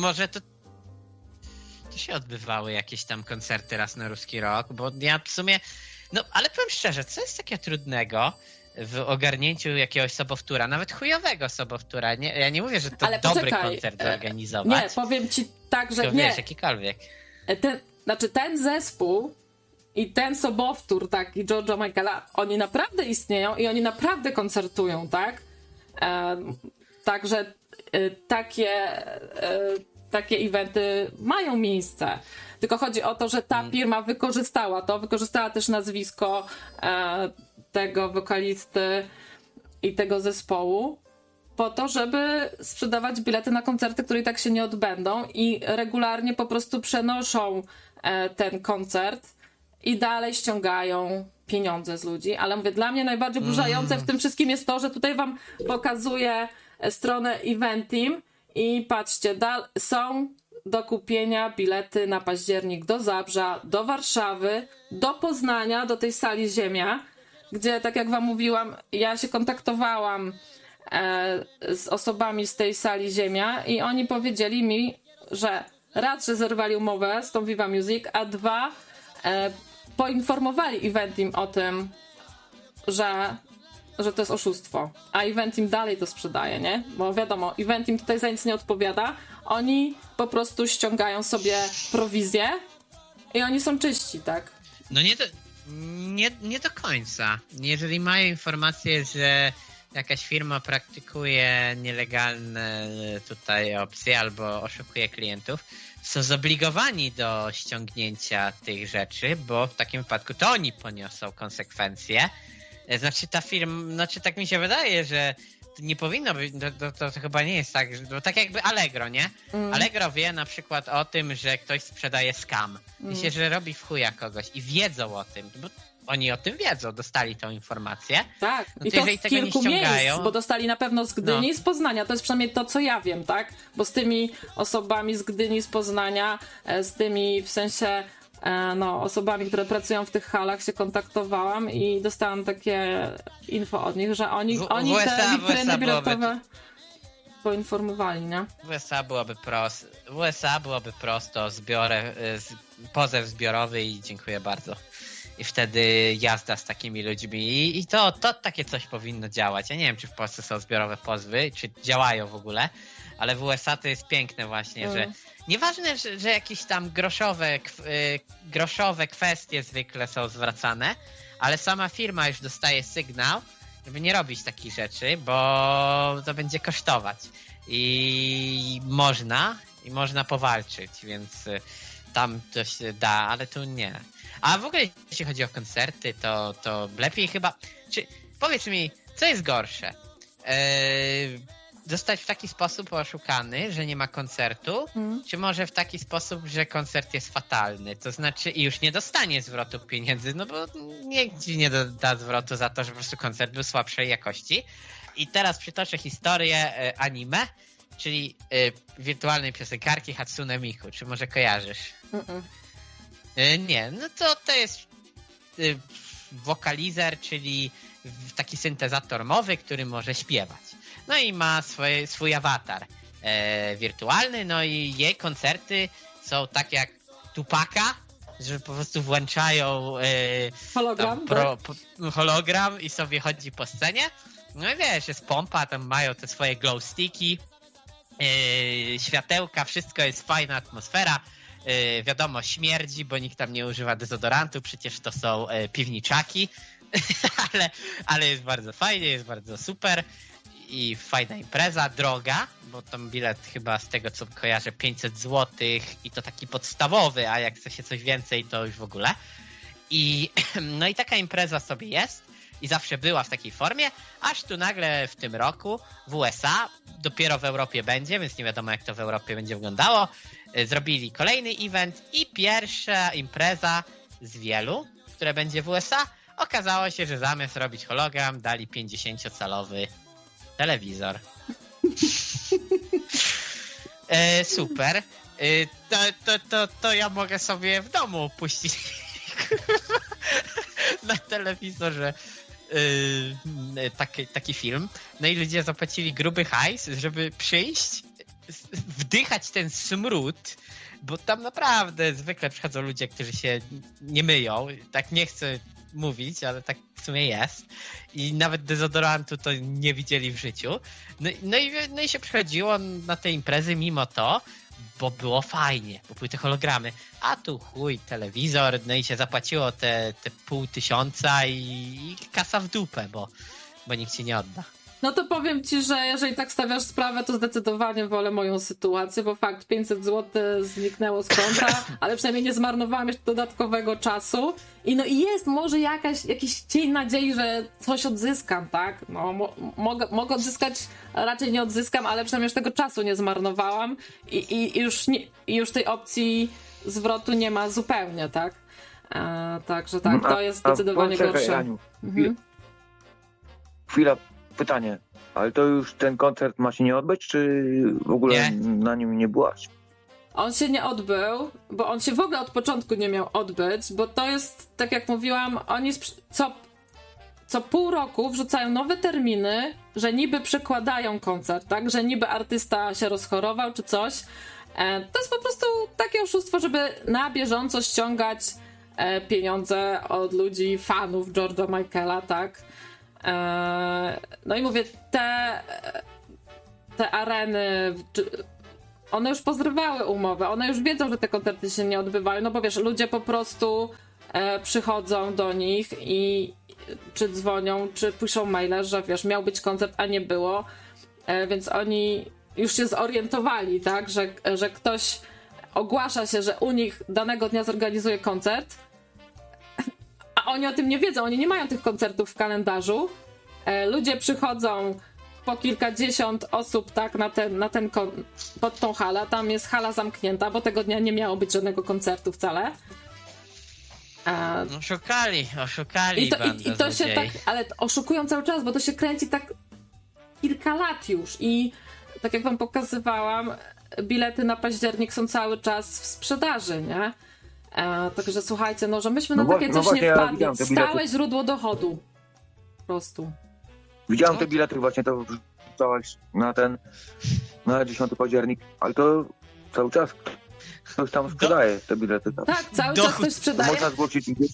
S1: się odbywały jakieś tam koncerty raz na Ruski Rok, bo ja w sumie, no ale powiem szczerze, co jest takiego trudnego w ogarnięciu jakiegoś sobowtóra, nawet chujowego sobowtóra, nie, ja nie mówię, że to
S3: ale
S1: dobry koncert zorganizować.
S3: Nie, powiem ci tak, że
S1: tylko
S3: nie.
S1: Wiesz, jakikolwiek.
S3: Ten zespół i ten sobowtór, tak, i George'a Michaela, oni naprawdę istnieją i oni naprawdę koncertują, tak? Także takie eventy mają miejsce. Tylko chodzi o to, że ta firma wykorzystała też nazwisko tego wokalisty i tego zespołu po to, żeby sprzedawać bilety na koncerty, które i tak się nie odbędą i regularnie po prostu przenoszą ten koncert i dalej ściągają pieniądze z ludzi. Ale mówię, dla mnie najbardziej oburzające w tym wszystkim jest to, że tutaj wam pokazuję stronę Eventim i patrzcie, są do kupienia bilety na październik do Zabrza, do Warszawy, do Poznania, do tej sali Ziemia, gdzie, tak jak wam mówiłam, ja się kontaktowałam z osobami z tej sali Ziemia i oni powiedzieli mi, że raz, że zerwali umowę z tą Viva Music, a dwa, poinformowali Eventim o tym, że to jest oszustwo, a Eventim dalej to sprzedaje, nie? Bo wiadomo, Eventim tutaj za nic nie odpowiada, oni po prostu ściągają sobie prowizję i oni są czyści, tak?
S1: No nie do końca. Jeżeli mają informację, że jakaś firma praktykuje nielegalne tutaj opcje albo oszukuje klientów, są zobligowani do ściągnięcia tych rzeczy, bo w takim wypadku to oni poniosą konsekwencje. Znaczy ta firma, tak mi się wydaje, że nie powinno być, to chyba nie jest tak, bo tak jakby Allegro, nie? Allegro wie na przykład o tym, że ktoś sprzedaje scam. Myślę, że robi w chuja kogoś i wiedzą o tym, bo oni o tym wiedzą, dostali tą informację.
S3: Tak,
S1: no
S3: i to w kilku miejsc, bo dostali na pewno z Gdyni i z Poznania, to jest przynajmniej to, co ja wiem, tak? Bo z tymi osobami z Gdyni, z Poznania, z tymi w sensie osobami, które pracują w tych halach się kontaktowałam i dostałam takie info od nich, że oni te witryny biletowe poinformowali, nie?
S1: W USA byłoby prosto, pozew zbiorowy i dziękuję bardzo. I wtedy jazda z takimi ludźmi i to takie coś powinno działać. Ja nie wiem, czy w Polsce są zbiorowe pozwy, czy działają w ogóle, ale w USA to jest piękne właśnie, że nieważne, że jakieś tam groszowe kwestie zwykle są zwracane, ale sama firma już dostaje sygnał, żeby nie robić takich rzeczy, bo to będzie kosztować. I można powalczyć, więc tam to się da, ale tu nie. A w ogóle jeśli chodzi o koncerty, to lepiej chyba... Powiedz mi, co jest gorsze? Zostać w taki sposób oszukany, że nie ma koncertu, czy może w taki sposób, że koncert jest fatalny? To znaczy i już nie dostanie zwrotu pieniędzy, no bo nikt ci nie da zwrotu za to, że po prostu koncert był słabszej jakości. I teraz przytoczę historię anime, czyli wirtualnej piosenkarki Hatsune Miku. Czy może kojarzysz? Nie, no to jest wokalizer, czyli taki syntezator mowy, który może śpiewać. No i ma swój awatar wirtualny, no i jej koncerty są takie jak Tupaka, że po prostu włączają hologram i sobie chodzi po scenie. No i wiesz, jest pompa, tam mają te swoje glow sticky, światełka, wszystko jest fajna atmosfera. Wiadomo, śmierdzi, bo nikt tam nie używa dezodorantu, przecież to są piwniczaki, ale jest bardzo fajnie, jest bardzo super i fajna impreza, droga, bo tam bilet chyba z tego co kojarzę 500 zł i to taki podstawowy, a jak chce się coś więcej to już w ogóle. No i taka impreza sobie jest i zawsze była w takiej formie, aż tu nagle w tym roku w USA, dopiero w Europie będzie, więc nie wiadomo jak to w Europie będzie wyglądało, zrobili kolejny event i pierwsza impreza z wielu, które będzie w USA, okazało się, że zamiast robić hologram, dali 50-calowy telewizor. Super. To ja mogę sobie w domu puścić na telewizorze taki film. No i ludzie zapłacili gruby hajs, żeby przyjść, wdychać ten smród, bo tam naprawdę zwykle przychodzą ludzie, którzy się nie myją. Tak nie chcę mówić, ale tak w sumie jest. I nawet dezodorantu to nie widzieli w życiu. No i się przychodziło na te imprezy mimo to, bo było fajnie, bo były te hologramy. A tu chuj, telewizor, no i się zapłaciło te 500 i kasa w dupę, bo nikt ci nie odda.
S3: No to powiem ci, że jeżeli tak stawiasz sprawę, to zdecydowanie wolę moją sytuację, bo fakt 500 zł zniknęło z konta, ale przynajmniej nie zmarnowałam jeszcze dodatkowego czasu. I jest może jakiś cień nadziei, że coś odzyskam, tak? No, mogę odzyskać, raczej nie odzyskam, ale przynajmniej już tego czasu nie zmarnowałam i już tej opcji zwrotu nie ma zupełnie, tak? Także tak, to jest zdecydowanie gorsze.
S2: Aniu, chwila. Pytanie, ale to już ten koncert ma się nie odbyć, czy w ogóle na nim nie byłaś?
S3: on się nie odbył, bo on się w ogóle od początku nie miał odbyć, bo to jest, tak jak mówiłam, oni co pół roku wrzucają nowe terminy, że niby przekładają koncert, tak? Że niby artysta się rozchorował czy coś. To jest po prostu takie oszustwo, żeby na bieżąco ściągać pieniądze od ludzi, fanów George'a Michaela, tak? No i mówię, te areny, one już pozrywały umowę, one już wiedzą, że te koncerty się nie odbywają, no bo wiesz, ludzie po prostu przychodzą do nich i czy dzwonią, czy piszą maile, że wiesz, miał być koncert, a nie było, więc oni już się zorientowali, tak, że ktoś ogłasza się, że u nich danego dnia zorganizuje koncert, a oni o tym nie wiedzą, oni nie mają tych koncertów w kalendarzu. Ludzie przychodzą po kilkadziesiąt osób, tak, pod tą halę, tam jest hala zamknięta, bo tego dnia nie miało być żadnego koncertu wcale.
S1: Oszukali
S3: i to się tak, ale oszukują cały czas, bo to się kręci tak kilka lat już i tak jak wam pokazywałam, bilety na październik są cały czas w sprzedaży, nie? Także słuchajcie, no że myśmy na takie coś nie wpadli.
S2: Ja
S3: stałe źródło dochodu. Po prostu.
S2: Widziałem te bilety, właśnie to wrzucałaś na 10 październik, ale to cały czas ktoś tam sprzedaje te bilety.
S3: Tak, cały czas ktoś sprzedaje.
S2: Można zgłosić gdzieś.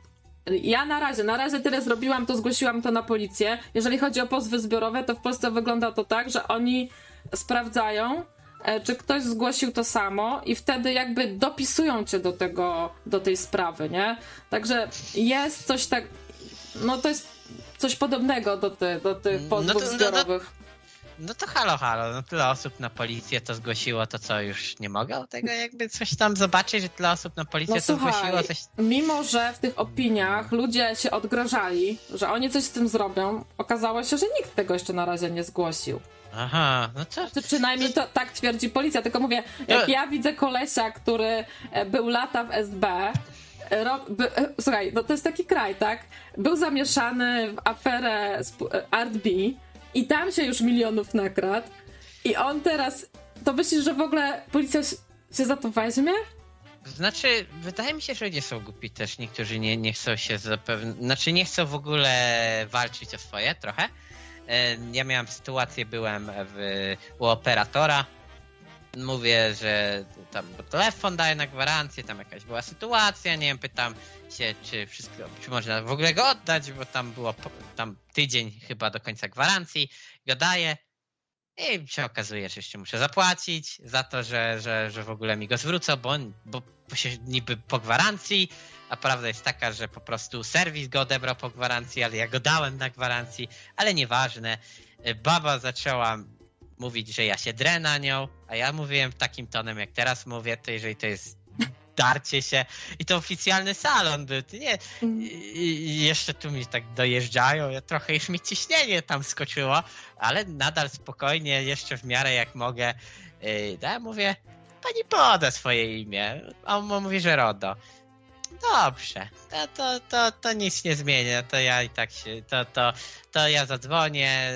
S3: Ja na razie tyle zrobiłam, to zgłosiłam to na policję. Jeżeli chodzi o pozwy zbiorowe, to w Polsce wygląda to tak, że oni sprawdzają, czy ktoś zgłosił to samo i wtedy jakby dopisują cię do tej sprawy, nie? Także jest coś tak, no to jest coś podobnego do tych pozwów zbiorowych.
S1: No to halo, no tyle osób na policję to zgłosiło, to co, już nie mogą tego jakby coś tam zobaczyć, że tyle osób na policję to zgłosiło coś...
S3: Mimo że w tych opiniach ludzie się odgrażali, że oni coś z tym zrobią, okazało się, że nikt tego jeszcze na razie nie zgłosił.
S1: Aha, no to...
S3: Przynajmniej to tak twierdzi policja, tylko mówię, jak ja widzę kolesia, który był lata w SB, słuchaj, no to jest taki kraj, tak? Był zamieszany w aferę Art B i tam się już milionów nakradł i on teraz, to myślisz, że w ogóle policja się za to weźmie?
S1: Znaczy, wydaje mi się, że nie są głupi też, niektórzy nie chcą się znaczy nie chcą w ogóle walczyć o swoje trochę. Ja miałem sytuację, byłem u operatora, mówię, że tam telefon daje na gwarancję, tam jakaś była sytuacja, nie wiem, pytam się, czy można w ogóle go oddać, bo tam było tydzień chyba do końca gwarancji, go daję i się okazuje, że jeszcze muszę zapłacić za to, że w ogóle mi go zwrócą, bo się niby po gwarancji, a prawda jest taka, że po prostu serwis go odebrał po gwarancji, ale ja go dałem na gwarancji, ale nieważne. Baba zaczęła mówić, że ja się drę na nią, a ja mówiłem takim tonem, jak teraz mówię, to jeżeli to jest darcie się i to oficjalny salon był, nie, i jeszcze tu mi tak dojeżdżają, trochę już mi ciśnienie tam skoczyło, ale nadal spokojnie, jeszcze w miarę jak mogę, ja mówię, pani poda swoje imię, a on mówi, że RODO. Dobrze, to nic nie zmienia, to ja i tak się, to ja zadzwonię,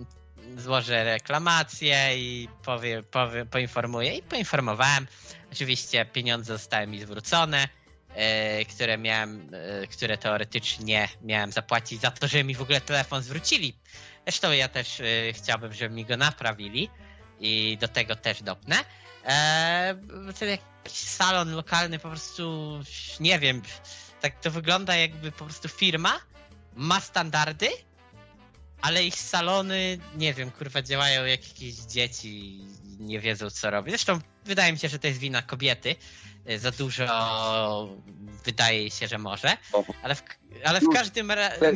S1: złożę reklamację i poinformuję. I poinformowałem. Oczywiście pieniądze zostały mi zwrócone, które teoretycznie miałem zapłacić za to, że mi w ogóle telefon zwrócili. Zresztą ja też chciałbym, żeby mi go naprawili i do tego też dopnę. Wtedy jakiś salon lokalny po prostu, nie wiem, tak to wygląda jakby po prostu firma ma standardy, ale ich salony, nie wiem, kurwa, działają jak jakieś dzieci i nie wiedzą, co robić. Zresztą wydaje mi się, że to jest wina kobiety. Za dużo wydaje się, że może. Ale w każdym razie...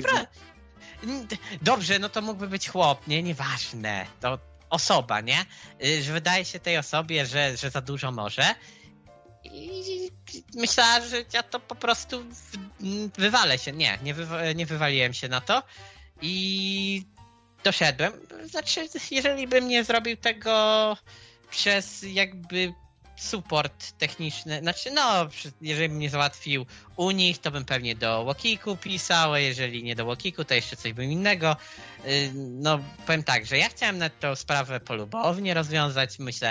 S1: Dobrze, no to mógłby być chłop, nieważne. To osoba, nie? Że wydaje się tej osobie, że za dużo może. I myślała, że ja to po prostu wywalę się. Nie wywaliłem się na to. I doszedłem, znaczy jeżeli bym nie zrobił tego przez jakby support techniczny, znaczy jeżeli bym nie załatwił u nich, to bym pewnie do Łokiku pisał, a jeżeli nie do Łokiku, to jeszcze coś bym innego. No powiem tak, że ja chciałem na tą sprawę polubownie rozwiązać, myślę,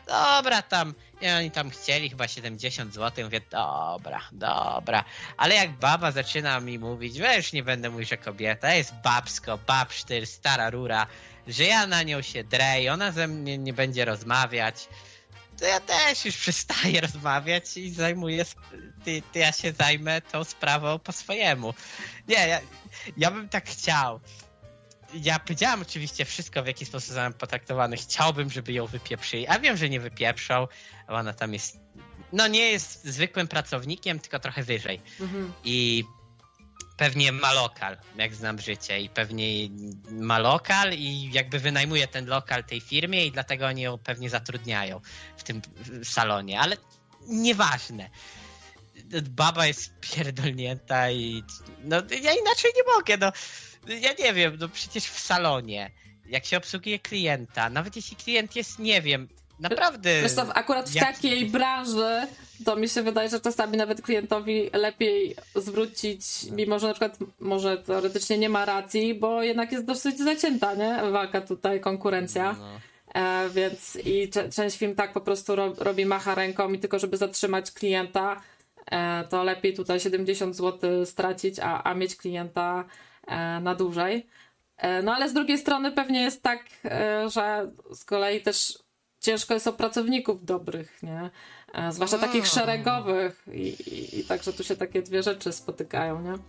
S1: dobra, tam, nie, oni tam chcieli chyba 70 zł, mówię, dobra, ale jak baba zaczyna mi mówić, już nie będę mówić, że kobieta, jest babsko, babsztyr, stara rura, że ja na nią się drę i ona ze mnie nie będzie rozmawiać, to ja też już przestaję rozmawiać i ja się zajmę tą sprawą po swojemu. Nie, ja bym tak chciał. Ja powiedziałam oczywiście wszystko, w jaki sposób zostałem potraktowany. Chciałbym, żeby ją wypieprzyli, a wiem, że nie wypieprzą. Ona tam jest, nie jest zwykłym pracownikiem, tylko trochę wyżej. I pewnie ma lokal, jak znam życie. I pewnie ma lokal i jakby wynajmuje ten lokal tej firmie i dlatego oni ją pewnie zatrudniają w tym salonie. Ale nieważne. Baba jest pierdolnięta i ja inaczej nie mogę, ja nie wiem, przecież w salonie, jak się obsługuje klienta, nawet jeśli klient jest, nie wiem, naprawdę...
S3: Wiesz co, akurat w takiej branży to mi się wydaje, że czasami nawet klientowi lepiej zwrócić, mimo że na przykład może teoretycznie nie ma racji, bo jednak jest dosyć zacięta, nie? Walka tutaj, konkurencja. Więc i część firm tak po prostu robi, macha ręką i tylko żeby zatrzymać klienta, to lepiej tutaj 70 zł stracić, a mieć klienta na dłużej. No ale z drugiej strony pewnie jest tak, że z kolei też ciężko jest o pracowników dobrych, nie? Zwłaszcza takich szeregowych i także tu się takie dwie rzeczy spotykają, nie?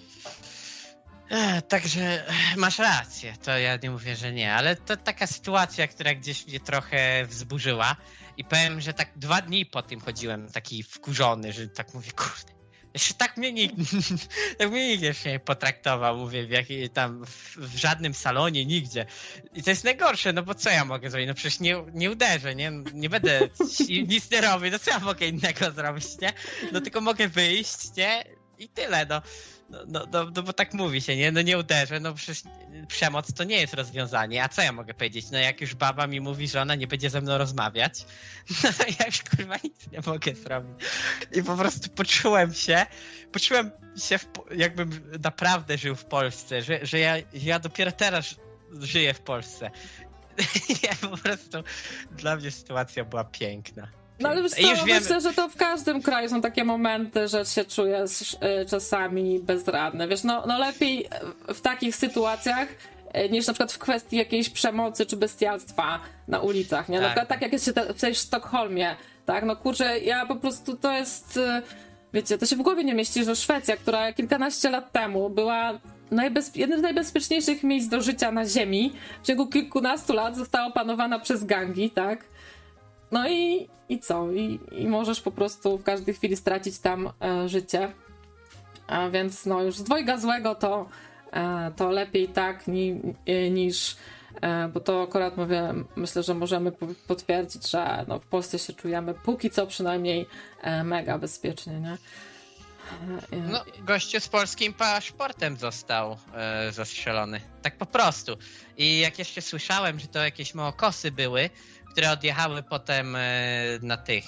S1: Także masz rację, to ja nie mówię, że nie, ale to taka sytuacja, która gdzieś mnie trochę wzburzyła i powiem, że tak 2 dni po tym chodziłem taki wkurzony, że tak mówię, kurde, jeszcze tak mnie nikt jeszcze nie potraktował, mówię, w żadnym salonie, nigdzie. I to jest najgorsze, bo co ja mogę zrobić? Przecież nie uderzę, nie będę nic nie robić, co ja mogę innego zrobić, nie? Tylko mogę wyjść, nie? I tyle, bo tak mówi się, nie? Nie uderzę, przecież przemoc to nie jest rozwiązanie, a co ja mogę powiedzieć? Jak już baba mi mówi, że ona nie będzie ze mną rozmawiać, ja już kurwa nic nie mogę zrobić. I po prostu poczułem się jakbym naprawdę żył w Polsce, że ja dopiero teraz żyję w Polsce. Ja po prostu, dla mnie sytuacja była piękna.
S3: No ale myślę, że to w każdym kraju są takie momenty, że się czujesz czasami bezradny. Wiesz, lepiej w takich sytuacjach niż na przykład w kwestii jakiejś przemocy czy bestialstwa na ulicach, nie? Na przykład tak jak jest się w Sztokholmie, tak? Kurczę, ja po prostu to jest, wiecie, to się w głowie nie mieści, że Szwecja, która kilkanaście lat temu była jednym z najbezpieczniejszych miejsc do życia na ziemi, w ciągu kilkunastu lat została opanowana przez gangi, tak? No i co? I możesz po prostu w każdej chwili stracić tam życie. A więc już z dwojga złego to lepiej tak niż... Bo to akurat myślę, że możemy potwierdzić, że w Polsce się czujemy póki co przynajmniej mega bezpiecznie, nie?
S1: Gościu z polskim paszportem został zastrzelony. Tak po prostu. I jak jeszcze słyszałem, że to jakieś małokosy były, które odjechały potem na tych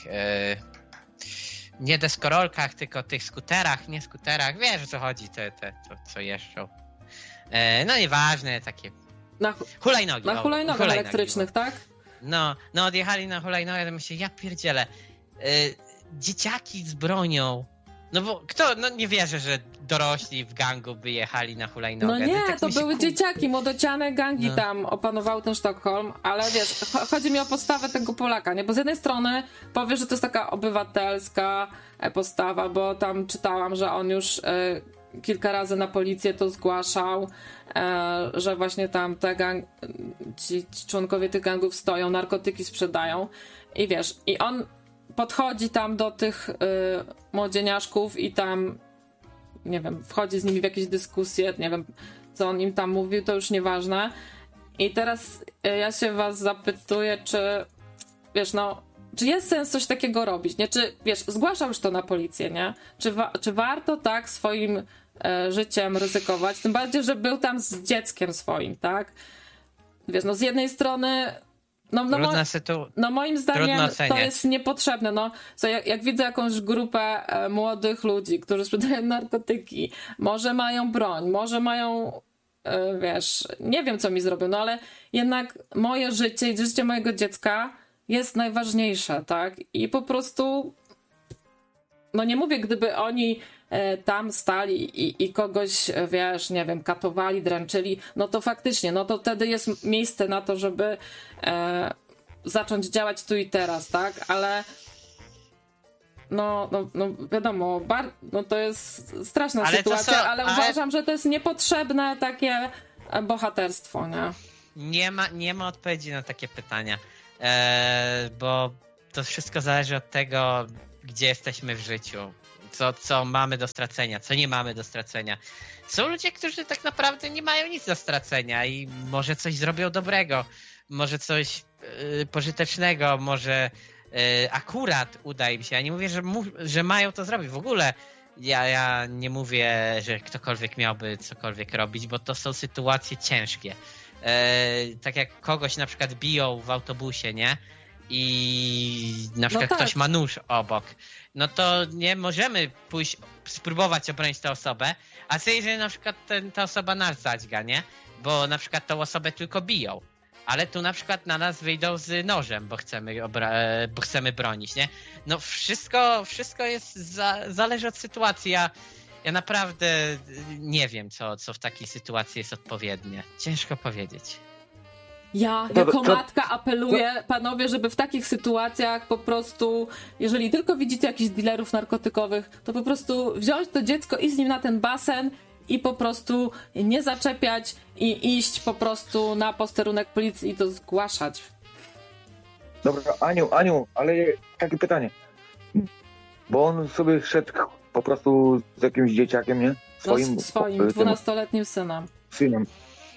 S1: nie deskorolkach, tylko tych skuterach, wiesz o co chodzi, to co jeżdżą. Nieważne, takie hulajnogi.
S3: Na hulajnogach elektrycznych, tak?
S1: Odjechali na hulajnogę, to myślę, ja pierdzielę, dzieciaki z bronią. Bo nie wierzę, że dorośli w gangu by jechali na hulajnogę.
S3: Tak to były dzieciaki, młodociane gangi tam opanowały ten Sztokholm, ale wiesz, chodzi mi o postawę tego Polaka, nie? Bo z jednej strony powiesz, że to jest taka obywatelska postawa, bo tam czytałam, że on już kilka razy na policję to zgłaszał, że właśnie tam ci członkowie tych gangów stoją, narkotyki sprzedają i wiesz, i on podchodzi tam do tych młodzieniaszków i tam, nie wiem, wchodzi z nimi w jakieś dyskusje, nie wiem, co on im tam mówił, to już nieważne. I teraz ja się was zapytuję, czy wiesz, czy jest sens coś takiego robić, nie? Czy, wiesz, zgłaszał już to na policję, nie? Czy warto tak swoim życiem ryzykować? Tym bardziej, że był tam z dzieckiem swoim, tak? Wiesz, z jednej strony moim zdaniem to jest niepotrzebne. Jak widzę jakąś grupę młodych ludzi, którzy sprzedają narkotyki, może mają broń, może mają, wiesz, nie wiem co mi zrobią, ale jednak moje życie i życie mojego dziecka jest najważniejsze, tak? I po prostu, no nie mówię, gdyby oni tam stali i kogoś, wiesz, nie wiem, katowali, dręczyli, no to faktycznie, no to wtedy jest miejsce na to, żeby zacząć działać tu i teraz, tak? Ale no wiadomo, no to jest straszna sytuacja, ale uważam, że to jest niepotrzebne takie bohaterstwo, nie?
S1: Nie ma odpowiedzi na takie pytania, bo to wszystko zależy od tego, gdzie jesteśmy w życiu, co mamy do stracenia, co nie mamy do stracenia. Są ludzie, którzy tak naprawdę nie mają nic do stracenia i może coś zrobią dobrego, może coś pożytecznego, może akurat uda im się. Ja nie mówię, że mają to zrobić. W ogóle ja nie mówię, że ktokolwiek miałby cokolwiek robić, bo to są sytuacje ciężkie. Tak jak kogoś na przykład biją w autobusie, nie? I na przykład ktoś ma nóż obok. No to nie możemy pójść, spróbować obronić tę osobę, a co jeżeli na przykład ta osoba nas zadźga, nie? Bo na przykład tą osobę tylko biją. Ale tu na przykład na nas wyjdą z nożem, bo chcemy bronić, nie? No wszystko jest zależy od sytuacji. Ja naprawdę nie wiem, co w takiej sytuacji jest odpowiednie. Ciężko powiedzieć.
S3: Ja jako matka apeluję, panowie, żeby w takich sytuacjach po prostu, jeżeli tylko widzicie jakichś dealerów narkotykowych, to po prostu wziąć to dziecko i z nim na ten basen i po prostu nie zaczepiać i iść po prostu na posterunek policji i to zgłaszać.
S2: Dobra, Aniu, ale takie pytanie. Bo on sobie szedł po prostu z jakimś dzieciakiem, nie?
S3: Swoim 12-letnim synem.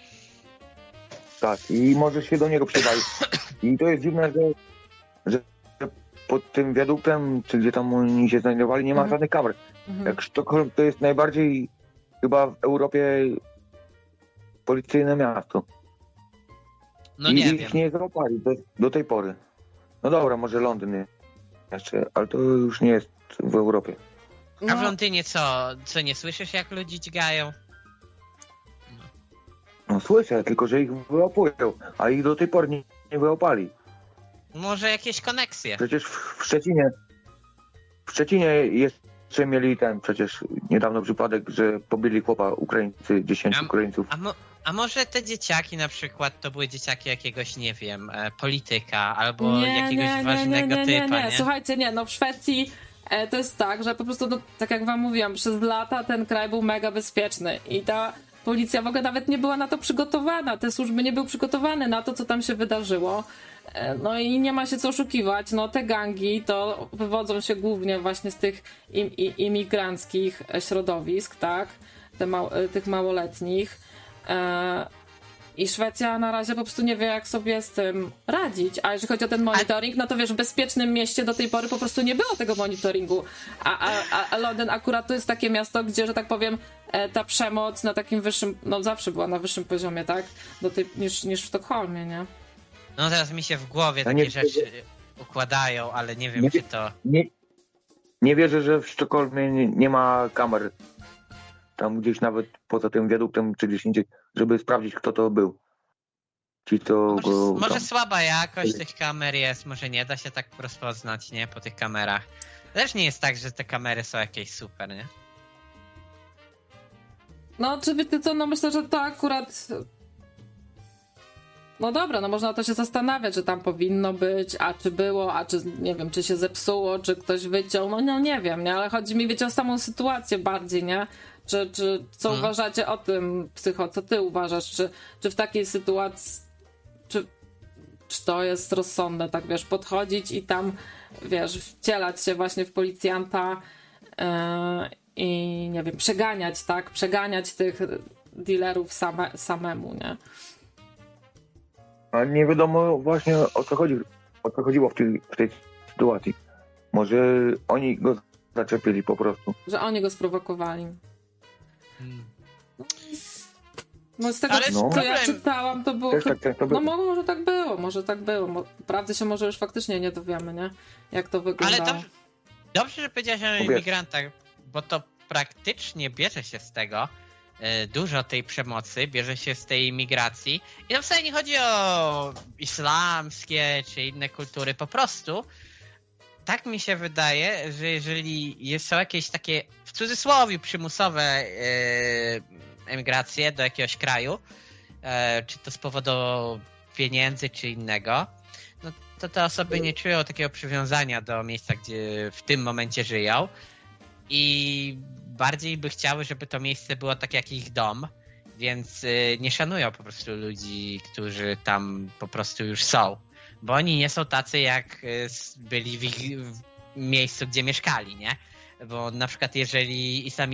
S2: Tak, i może się do niego przydali. I to jest dziwne, że pod tym wiaduktem, czy gdzie tam oni się znajdowali, nie ma żadnych kamer. Jak Sztokholm to jest najbardziej chyba w Europie policyjne miasto.
S1: No nie wiem.
S2: Ich nie załapali do tej pory. No dobra, może Londyn jeszcze, ale to już nie jest w Europie.
S1: A w Londynie co nie słyszysz, jak ludzi dźgają?
S2: No słyszę, tylko że ich wyłapują, a ich do tej pory nie wyłapali.
S1: Może jakieś koneksje.
S2: Przecież w Szczecinie jeszcze mieli przecież niedawno przypadek, że pobili chłopa Ukraińcy, 10 Ukraińców.
S1: A może te dzieciaki na przykład to były dzieciaki jakiegoś, nie wiem, polityka albo jakiegoś ważnego typa, nie?
S3: Słuchajcie, no w Szwecji to jest tak, że po prostu, no, tak jak wam mówiłam, przez lata ten kraj był mega bezpieczny i ta policja w ogóle nawet nie była na to przygotowana, te służby nie były przygotowane na to, co tam się wydarzyło. No i nie ma się co oszukiwać, no te gangi to wywodzą się głównie właśnie z tych imigranckich środowisk, tak, tych małoletnich. I Szwecja na razie po prostu nie wie, jak sobie z tym radzić. A jeżeli chodzi o ten monitoring, no to wiesz, w bezpiecznym mieście do tej pory po prostu nie było tego monitoringu. A Londyn akurat to jest takie miasto, gdzie, że tak powiem, ta przemoc na takim wyższym, no zawsze była na wyższym poziomie, tak? Niż w Sztokholmie, nie?
S1: No teraz mi się w głowie takie rzeczy układają, ale nie wiem, czy to...
S2: Nie wierzę, że w Sztokholmie nie ma kamer. Tam gdzieś nawet poza tym wiaduktem czy gdzieś indziej, żeby sprawdzić, kto to był.
S1: Może słaba jakość tych kamer jest, może nie da się tak rozpoznać, nie? Po tych kamerach. Też nie jest tak, że te kamery są jakieś super, nie?
S3: No, czy wiecie co, no myślę, że to akurat... No dobra, no można to się zastanawiać, że tam powinno być, a czy było, a czy, nie wiem, czy się zepsuło, czy ktoś wyciął, no nie wiem, nie? Ale chodzi mi, wiecie, o samą sytuację bardziej, nie? Czy co uważacie o tym, Psycho, co ty uważasz, czy w takiej sytuacji, czy to jest rozsądne, tak wiesz, podchodzić i tam, wiesz, wcielać się właśnie w policjanta i nie wiem, przeganiać tych dealerów samemu, nie?
S2: A nie wiadomo właśnie o co chodziło w tej sytuacji. Może oni go zaczepili po prostu.
S3: Że oni go sprowokowali. No z tego, co ja czytałam, to było... No może tak było. Prawdy się może już faktycznie nie dowiemy, nie? Jak to wyglądało.
S1: Ale dobrze, że powiedziałeś o imigrantach, bo to praktycznie bierze się z tego, dużo tej przemocy bierze się z tej migracji. I to wcale nie chodzi o islamskie czy inne kultury, po prostu tak mi się wydaje, że jeżeli są jakieś takie, w cudzysłowie, przymusowe emigracje do jakiegoś kraju, czy to z powodu pieniędzy, czy innego, no to te osoby nie czują takiego przywiązania do miejsca, gdzie w tym momencie żyją i bardziej by chciały, żeby to miejsce było tak jak ich dom, więc nie szanują po prostu ludzi, którzy tam po prostu już są. Bo oni nie są tacy, jak byli w miejscu, gdzie mieszkali, nie? Bo na przykład jeżeli